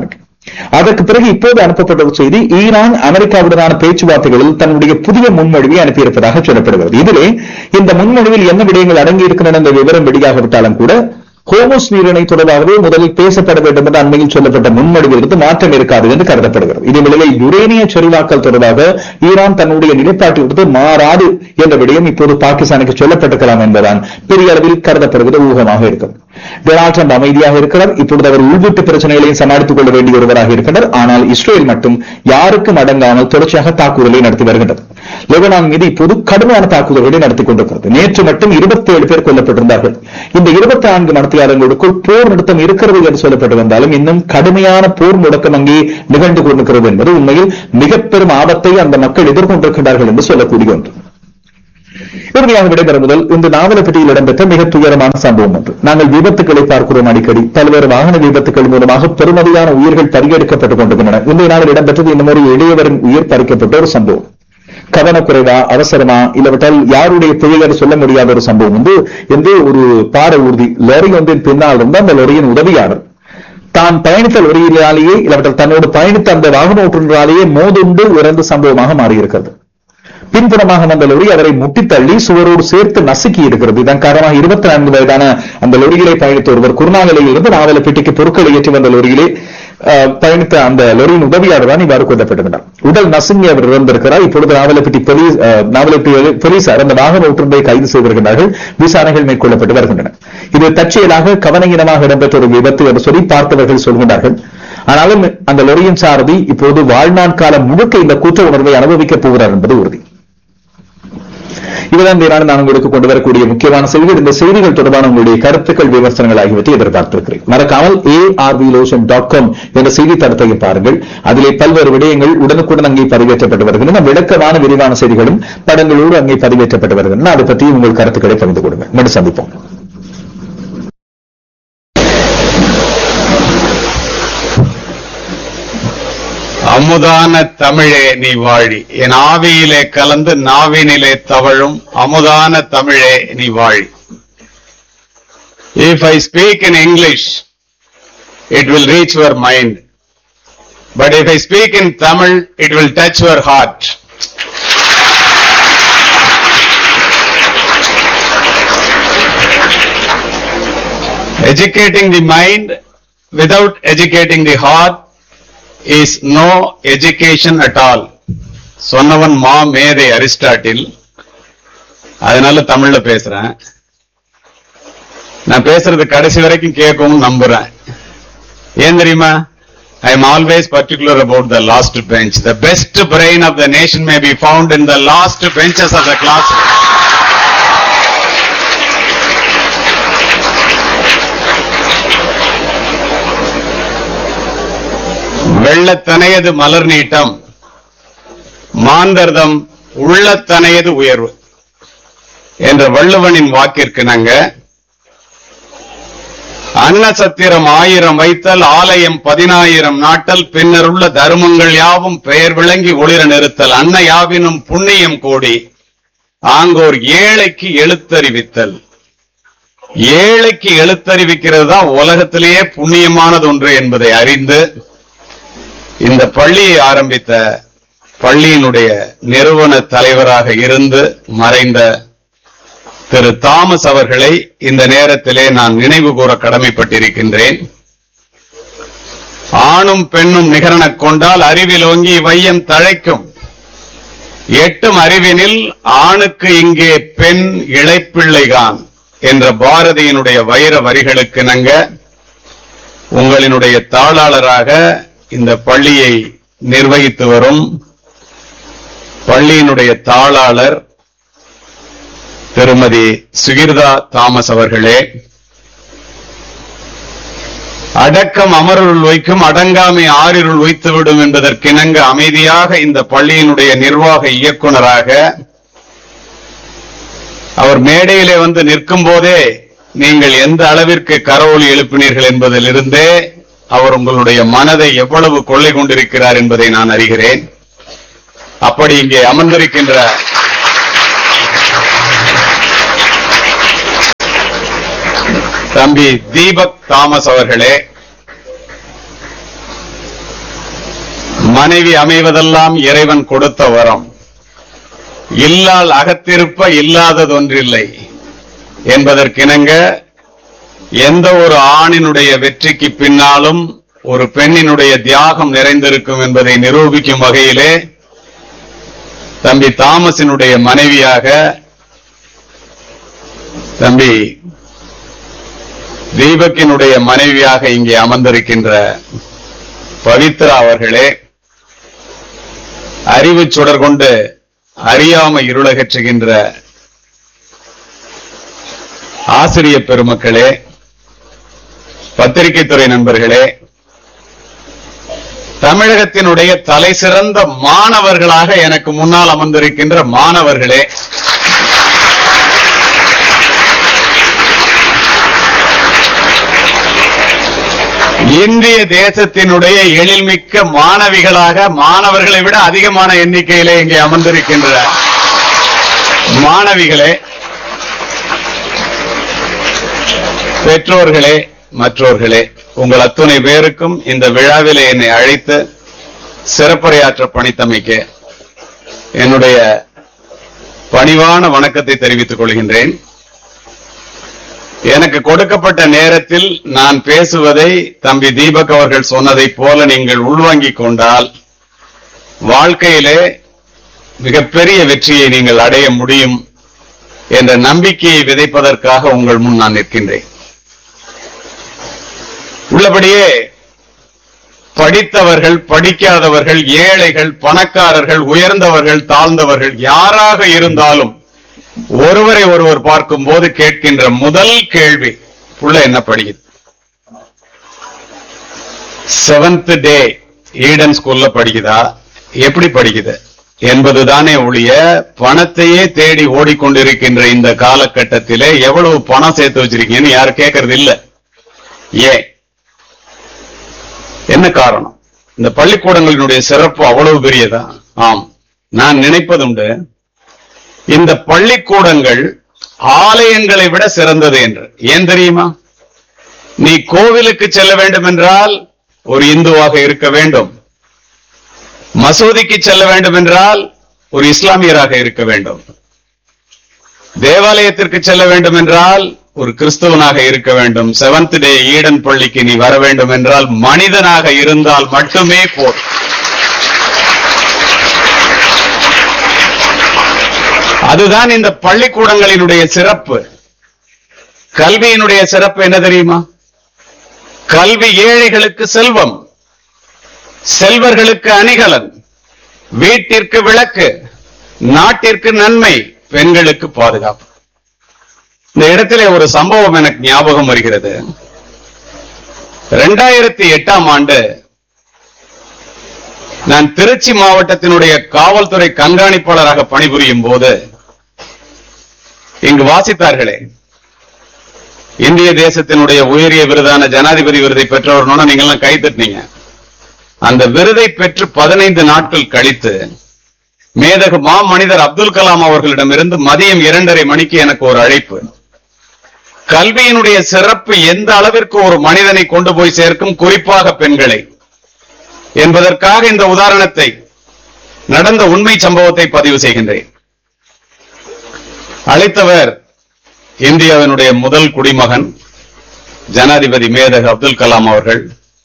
அதற்கு பிறகு இப்போது அனுப்பப்பட்ட ஒரு செய்தி, ஈரான் அமெரிக்காவுடனான பேச்சுவார்த்தைகளில் தன்னுடைய புதிய முன்மொழிவை அனுப்பியிருப்பதாக சொல்லப்படுகிறது. இதிலே இந்த முன்மொழிவில் என்ன விடயங்கள் அடங்கியிருக்கின்றன என்ற விவரம் வெளியாகவிட்டாலும் கூட ஹோமோஸ் நீரிணை தொடர்பாகவே முதலில் பேசப்பட வேண்டும் என்று அண்மையில் சொல்லப்பட்ட முன்மொழிவிலிருந்து மாற்றம் இருக்காது என்று கருதப்படுகிறது. இதே நிலையில் யுரேனிய செறிவாக்கல் தொடர்பாக ஈரான் தன்னுடைய நிலைப்பாட்டிலிருந்து மாறாது என்ற விடயம் இப்போது பாகிஸ்தானுக்கு சொல்லப்பட்டிருக்கலாம் என்பதுதான் பெரிய அளவில் கருதப்படுகிற ஊகமாக இருக்கிறது. டொனால்ட் ட்ரம்ப் அமைதியாக இருக்கிறார். இப்பொழுது அவர் உள்வீட்டு பிரச்சனைகளையும் சமாளித்துக் கொள்ள வேண்டிய ஒருவராக இருக்கின்றார். ஆனால் இஸ்ரேல் மட்டும் யாருக்கும் அடங்காமல் தொடர்ச்சியாக தாக்குதலை நடத்தி வருகின்றது. லெபனான் மீது இப்போது கடுமையான தாக்குதல்களை நடத்திக் கொண்டிருக்கிறது. நேற்று மட்டும் இருபத்தி ஏழு பேர் கொல்லப்பட்டிருந்தார்கள். இந்த இருபத்தி நான்கு நடத்தியாளர்களுக்குள் போர் நிறுத்தம் இருக்கிறது என்று சொல்லப்பட்டு வந்தாலும் இன்னும் கடுமையான போர் முடக்கம் அங்கே நிகழ்ந்து கொண்டிருக்கிறது என்பது உண்மையில் மிக பெரும் ஆபத்தை அந்த மக்கள் எதிர்கொண்டிருக்கிறார்கள் என்று சொல்லக்கூடிய ஒன்று. இறுதியாக விடைபெறும் முதல் இந்த நாவலப்பட்டியில் இடம்பெற்ற மிக துயரமான சம்பவம் ஒன்று. நாங்கள் விபத்துக்களை பார்க்கிறோம் அடிக்கடி. பல்வேறு வாகன விபத்துக்கள் மூலமாக பெருமதியான உயிர்கள் பறிகெடுக்கப்பட்டுக் கொண்டிருக்கின்றன. இன்றைய நாளில் இடம்பெற்றது இன்னும் ஒரு இளையவரின் உயிர் பறிக்கப்பட்ட ஒரு சம்பவம். கவனக்குறைவா, அவசரமா, இல்லவற்றால் யாருடைய பிழைகள் சொல்ல முடியாத ஒரு சம்பவம் வந்து எந்த ஒரு பார ஊர்தி லாரி ஒன்றின் பின்னால் இருந்த அந்த லாரியின் உதவியாளர் தான் பயணித்த லாரியிலேயே இல்லவற்றால் தன்னோடு பயணித்த அந்த வாகன ஓட்டுநராலேயே மோதுண்டு இறந்த சம்பவமாக மாறியிருக்கிறது. பின்புறமாக வந்த லொரி அவரை முட்டித்தள்ளி சுவரோடு சேர்த்து நசுக்கி இருக்கிறது. இதன் காரணமாக இருபத்தி நான்கு வயதான அந்த லொரியிலே பயணித்த ஒருவர் குருநாகலையில் இருந்து நாவலப்பட்டிக்கு பொருட்களை ஏற்றி வந்த லொரியிலே பயணித்த அந்த லொரியின் உதவியாளர் தான் இவ்வாறு கொல்லப்பட்டிருக்கிறார். உடல் நசுங்கி அவர் இறந்திருக்கிறார். இப்பொழுது நாவலப்பட்டி போலீஸ் நாவலப்பட்டி போலீசார் அந்த வாகன ஓட்டுநரை கைது செய்திருக்கிறார்கள். விசாரணைகள் மேற்கொள்ளப்பட்டு வருகின்றன. இது தற்செயலாக கவனஈனமாக இடம்பெற்ற ஒரு விபத்து என்று சொல்லி பார்த்தவர்கள் சொல்கின்றார்கள். ஆனாலும் அந்த லொரியின் சாரதி இப்போது வாழ்நாள் காலம் முழுக்க இந்த குற்ற உணர்வை அனுபவிக்கப் போகிறார் என்பது உறுதி. இதுதான் நான் உங்களுக்கு கொண்டு வரக்கூடிய முக்கியமான செய்திகள். இந்த செய்திகள் தொடர்பான உங்களுடைய கருத்துக்கள், விமர்சனங்கள் ஆகியவற்றை எதிர்பார்த்திருக்கிறேன். மறக்காமல் A R we lotion dot com என்ற செய்தி தளத்தையும் பாருங்கள். அதிலே பல்வேறு விடயங்கள் உடனுக்குடன் அங்கே பதிவேற்றப்பட்டு வருகின்றன. விளக்கமான விரிவான செய்திகளும் படங்களோடு அங்கே பதிவேற்றப்பட்டு வருகின்றன. அதை பற்றி உங்கள் கருத்துக்களை பகிர்ந்து கொடுங்கள். மீண்டும் சந்திப்போம். அமுதான தமிழே நீ வாழி, என் ஆவியிலே கலந்து நாவினிலே தவழும் அமுதான தமிழே நீ வாழி. If I speak in English, it will reach your mind. But if I speak in Tamil, it will touch your heart. Educating the mind without educating the heart is no education at all. சொன்னவன் மா மேதை Aristotle. அதனால தமிழ்ல பேசுறேன். நான் பேசுறது கடைசி வரைக்கும் கேட்கவும் நம்புறேன். ஏன் தெரியுமா? I am always particular about the last bench. The best brain of the nation may be found in the last benches of the classroom. வெள்ளத்தனையது மலர் நீட்டம், மாந்தர்தம் உள்ளத்தனையது உயர்வு என்ற வள்ளுவனின் வாக்கிற்கு நாங்க அன்ன சத்திரம் ஆயிரம் வைத்தல், ஆலயம் பதினாயிரம் நாட்டல், பின்னருள்ள தர்மங்கள் யாவும் பெயர் விளங்கி ஒளிர நிறுத்தல், அன்ன யாவினும் புண்ணியம் கோடி, ஆங்கோர் ஏழைக்கு எழுத்தறிவித்தல். ஏழைக்கு எழுத்தறிவிக்கிறது தான் உலகத்திலேயே புண்ணியமானது ஒன்று என்பதை அறிந்து இந்த பள்ளியை ஆரம்பித்த பள்ளியினுடைய நிறுவன தலைவராக இருந்து மறைந்த திரு தாமஸ் அவர்களை இந்த நேரத்திலே நான் நினைவு கூற கடமைப்பட்டிருக்கின்றேன். ஆணும் பெண்ணும் நிகரெனக் கொண்டால் அறிவில் ஓங்கி வையம் தழைக்கும், எட்டும் அறிவினில் ஆணுக்கு இங்கே பெண் இளைப்பிள்ளைகான் என்ற பாரதியினுடைய வைர வரிகளுக்கு நங்க உங்களினுடைய தாளாளராக இந்த பள்ளியை நிர்வகித்து வரும் பள்ளியினுடைய தாளாளர் திருமதி சுகிர்தா தாமஸ் அவர்களே, அடக்கம் அமருள் வைக்கும், அடங்காமை ஆறிருள் வைத்துவிடும் என்பதற்கிணங்க அமைதியாக இந்த பள்ளியினுடைய நிர்வாக இயக்குனராக அவர் மேடையிலே வந்து நிற்கும் போதே நீங்கள் எந்த அளவிற்கு கரவொலி எழுப்பினீர்கள் என்பதிலிருந்தே அவர் உங்களுடைய மனதை எவ்வளவு கொள்ளை கொண்டிருக்கிறார் என்பதை நான் அறிகிறேன். அப்படி இங்கே அமர்ந்திருக்கின்ற தம்பி தீபக் தாமஸ் அவர்களே, மனைவி அமைவதெல்லாம் இறைவன் கொடுத்த வரம். இல்லால் அகத்திருப்ப இல்லாததொன்றில்லை என்பதற்கிணங்க எந்த ஒரு ஆணினுடைய வெற்றிக்கு பின்னாலும் ஒரு பெண்ணினுடைய தியாகம் நிறைந்திருக்கும் என்பதை நிரூபிக்கும் வகையிலே தம்பி தாமஸினுடைய மனைவியாக தம்பி தீபக்கினுடைய மனைவியாக இங்கே அமர்ந்திருக்கின்ற பவித்ரா அவர்களே, அறிவு சுடர் கொண்டு அறியாமை இருளகற்றுகின்ற ஆசிரிய பெருமக்களே, பத்திரிகை துறை நண்பர்களே, தமிழகத்தினுடைய தலை சிறந்த மாணவர்களாக எனக்கு முன்னால் அமர்ந்திருக்கின்ற மாணவர்களே, இந்திய தேசத்தினுடைய எழில்மிக்க மாணவிகளாக மாணவர்களை விட அதிகமான எண்ணிக்கையிலே இங்கே அமர்ந்திருக்கின்ற மாணவிகளே, பெற்றோர்களே, மற்றோர்களே, உங்கள் அத்துணை பேருக்கும் இந்த விழாவிலே என்னை அழைத்து சிறப்புரையாற்ற பணித்தமைக்க என்னுடைய பணிவான வணக்கத்தை தெரிவித்துக் கொள்கின்றேன். எனக்கு கொடுக்கப்பட்ட நேரத்தில் நான் பேசுவதை தம்பி தீபக் அவர்கள் சொன்னதை போல நீங்கள் உள்வாங்கிக் கொண்டால் வாழ்க்கையிலே மிகப்பெரிய வெற்றியை நீங்கள் அடைய முடியும் என்ற நம்பிக்கையை விதைப்பதற்காக உங்கள் முன் நான் நிற்கின்றேன். உள்ளபடியே படித்தவர்கள், படிக்காதவர்கள், ஏழைகள், பணக்காரர்கள், உயர்ந்தவர்கள், தாழ்ந்தவர்கள் யாராக இருந்தாலும் ஒருவரை ஒருவர் பார்க்கும் போது கேட்கின்ற முதல் கேள்வி, புள்ள என்ன படிக்குது? செவன்த் டே ஈடன் ஸ்கூல்ல படிக்குதா, எப்படி படிக்குது என்பதுதானே ஒழிய பணத்தையே தேடி ஓடிக்கொண்டிருக்கின்ற இந்த காலகட்டத்திலே எவ்வளவு பணம் சேர்த்து வச்சிருக்கீங்கன்னு யாரும் கேட்கறது இல்ல. ஏன், என்ன காரணம்? இந்த பள்ளிக்கூடங்களினுடைய சிறப்பு அவ்வளவு பெரியதா? ஆம், நான் நினைப்பதுண்டு இந்த பள்ளிக்கூடங்கள் ஆலயங்களை விட சிறந்தது என்று. ஏன் தெரியுமா? நீ கோவிலுக்கு செல்ல வேண்டும் என்றால் ஒரு இந்துவாக இருக்க வேண்டும், மசூதிக்கு செல்ல வேண்டும் என்றால் ஒரு இஸ்லாமியராக இருக்க வேண்டும், தேவாலயத்திற்கு செல்ல வேண்டும் என்றால் ஒரு கிறிஸ்தவனாக இருக்க வேண்டும். செவன்த் டே ஈடன் பள்ளிக்கு நீ வர வேண்டும் என்றால் மனிதனாக இருந்தால் மட்டுமே போதும். அதுதான் இந்த பள்ளிக்கூடங்களினுடைய சிறப்பு. கல்வியினுடைய சிறப்பு என்ன தெரியுமா? கல்வி ஏழைகளுக்கு செல்வம், செல்வர்களுக்கு அணிகலன், வீட்டிற்கு விளக்கு, நாட்டிற்கு நன்மை, பெண்களுக்கு பாதுகாப்பு. இந்த இடத்திலே ஒரு சம்பவம் எனக்கு ஞாபகம் வருகிறது. இரண்டாயிரத்தி எட்டாம் ஆண்டு நான் திருச்சி மாவட்டத்தினுடைய காவல்துறை கண்காணிப்பாளராக பணிபுரியும் போது இங்கு வாசித்தார்களே, இந்திய தேசத்தினுடைய உயரிய விருதான ஜனாதிபதி விருதை பெற்றவர்னு நீங்க எல்லாம் கை தட்டினீங்க. அந்த விருதை பெற்று பதினைந்து நாட்கள் கழித்து மேதகு மா மனிதர் அப்துல் கலாம் அவர்களிடமிருந்து மதியம் இரண்டரை மணிக்கு எனக்கு ஒரு அழைப்பு. கல்வியினுடைய சிறப்பு எந்த அளவிற்கு ஒரு மனிதனை கொண்டு போய் சேர்க்கும், குறிப்பாக பெண்களை என்பதற்காக இந்த உதாரணத்தை, நடந்த உண்மை சம்பவத்தை பதிவு செய்கின்றேன். அழைத்தவர் இந்தியாவினுடைய முதல் குடிமகன் ஜனாதிபதி மேதகு அப்துல் கலாம் அவர்கள்.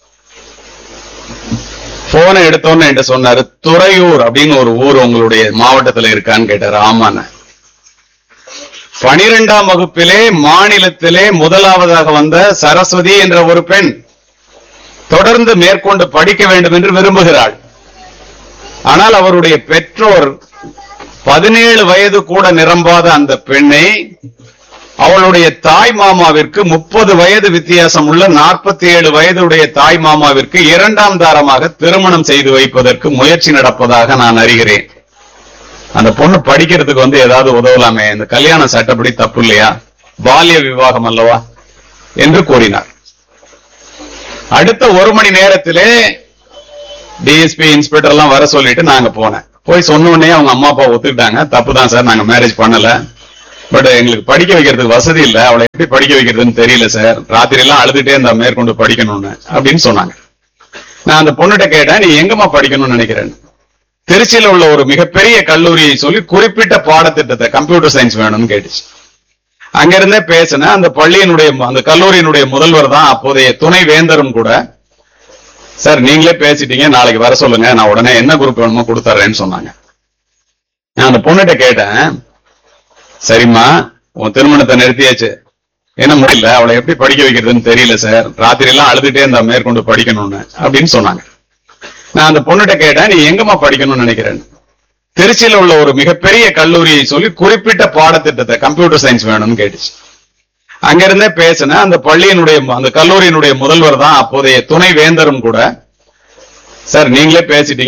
போனை எடுத்தோன்னு என்று சொன்னாரு, துறையூர் அப்படின்னு ஒரு ஊர் உங்களுடைய மாவட்டத்தில் இருக்கான்னு கேட்டாரு. ஆமான. பனிரெண்டாம் வகுப்பிலே மாநிலத்திலே முதலாவதாக வந்த சரஸ்வதி என்ற ஒரு பெண் தொடர்ந்து மேற்கொண்டு படிக்க வேண்டும் என்று விரும்புகிறாள். ஆனால் அவருடைய பெற்றோர் பதினேழு வயது கூட நிரம்பாத அந்த பெண்ணை அவளுடைய தாய் மாமாவிற்கு முப்பது வயது வித்தியாசம் உள்ள நாற்பத்தி ஏழு வயதுடைய தாய் மாமாவிற்கு இரண்டாம் தாரமாக திருமணம் செய்து வைப்பதற்கு முயற்சி நடப்பதாக நான் அறிகிறேன். அந்த பொண்ணு படிக்கிறதுக்கு வந்து ஏதாவது உதவலாமே, இந்த கல்யாண சட்டப்படி தப்பு இல்லையா, பால்ய விவாகம் அல்லவா என்று கூறினார். அடுத்த ஒரு மணி நேரத்திலே டிஎஸ்பி இன்ஸ்பெக்டர் எல்லாம் வர சொல்லிட்டு நாங்க போனேன். போய் சொன்ன உடனே அவங்க அம்மா அப்பா ஒத்துக்கிட்டாங்க, தப்புதான் சார், நாங்க மேரேஜ் பண்ணல, பட் எங்களுக்கு படிக்க வைக்கிறதுக்கு வசதி இல்ல, அவளை எப்படி படிக்க வைக்கிறதுன்னு தெரியல சார், ராத்திரி எல்லாம் அழுதுட்டே இருந்தா மேற்கொண்டு படிக்கணும்னு அப்படின்னு சொன்னாங்க. நான் அந்த பொண்ணுகிட்ட கேட்டேன், நீ எங்கம்மா படிக்கணும்னு நினைக்கிறேன்? திருச்சியில உள்ள ஒரு மிகப்பெரிய கல்லூரியை சொல்லி குறிப்பிட்ட பாடத்திட்டத்தை கம்ப்யூட்டர் சயின்ஸ் வேணும்னு கேட்டுச்சு. அங்கிருந்தே பேசின அந்த பள்ளியினுடைய அந்த கல்லூரியினுடைய முதல்வர் தான் அப்போதைய துணை வேந்தரும் கூட. சார் நீங்களே பேசிட்டீங்க, நாளைக்கு வர சொல்லுங்க, நான் உடனே என்ன குரூப் வேணுமோ கொடுத்துறேன்னு சொன்னாங்க. நான் அந்த பொண்ணுகிட்ட கேட்டேன், சரிம்மா உன் திருமணத்தை நிறுத்தியாச்சு, என்ன முடியல, அவளை எப்படி படிக்க வைக்கிறதுன்னு தெரியல சார், ராத்திரி எல்லாம் அழுதுட்டே இருந்தா மேற்கொண்டு படிக்கணும்னு அப்படின்னு சொன்னாங்க. நான் அந்த பொண்ணுகிட்ட கேட்டேன், நீ எங்கம்மா படிக்கணும்னு நினைக்கிறேன்? திருச்சியில உள்ள ஒரு மிகப்பெரிய கல்லூரியை சொல்லி குறிப்பிட்ட பாடத்திட்டத்தை கம்ப்யூட்டர் சயின்ஸ் வேணும்னு கேட்டுச்சு. அங்கிருந்தே பேசின அந்த பள்ளியினுடைய அந்த கல்லூரியினுடைய முதல்வர் தான் அப்போதைய துணை வேந்தரும் கூட. சார் நீங்களே பேசிட்டீங்க,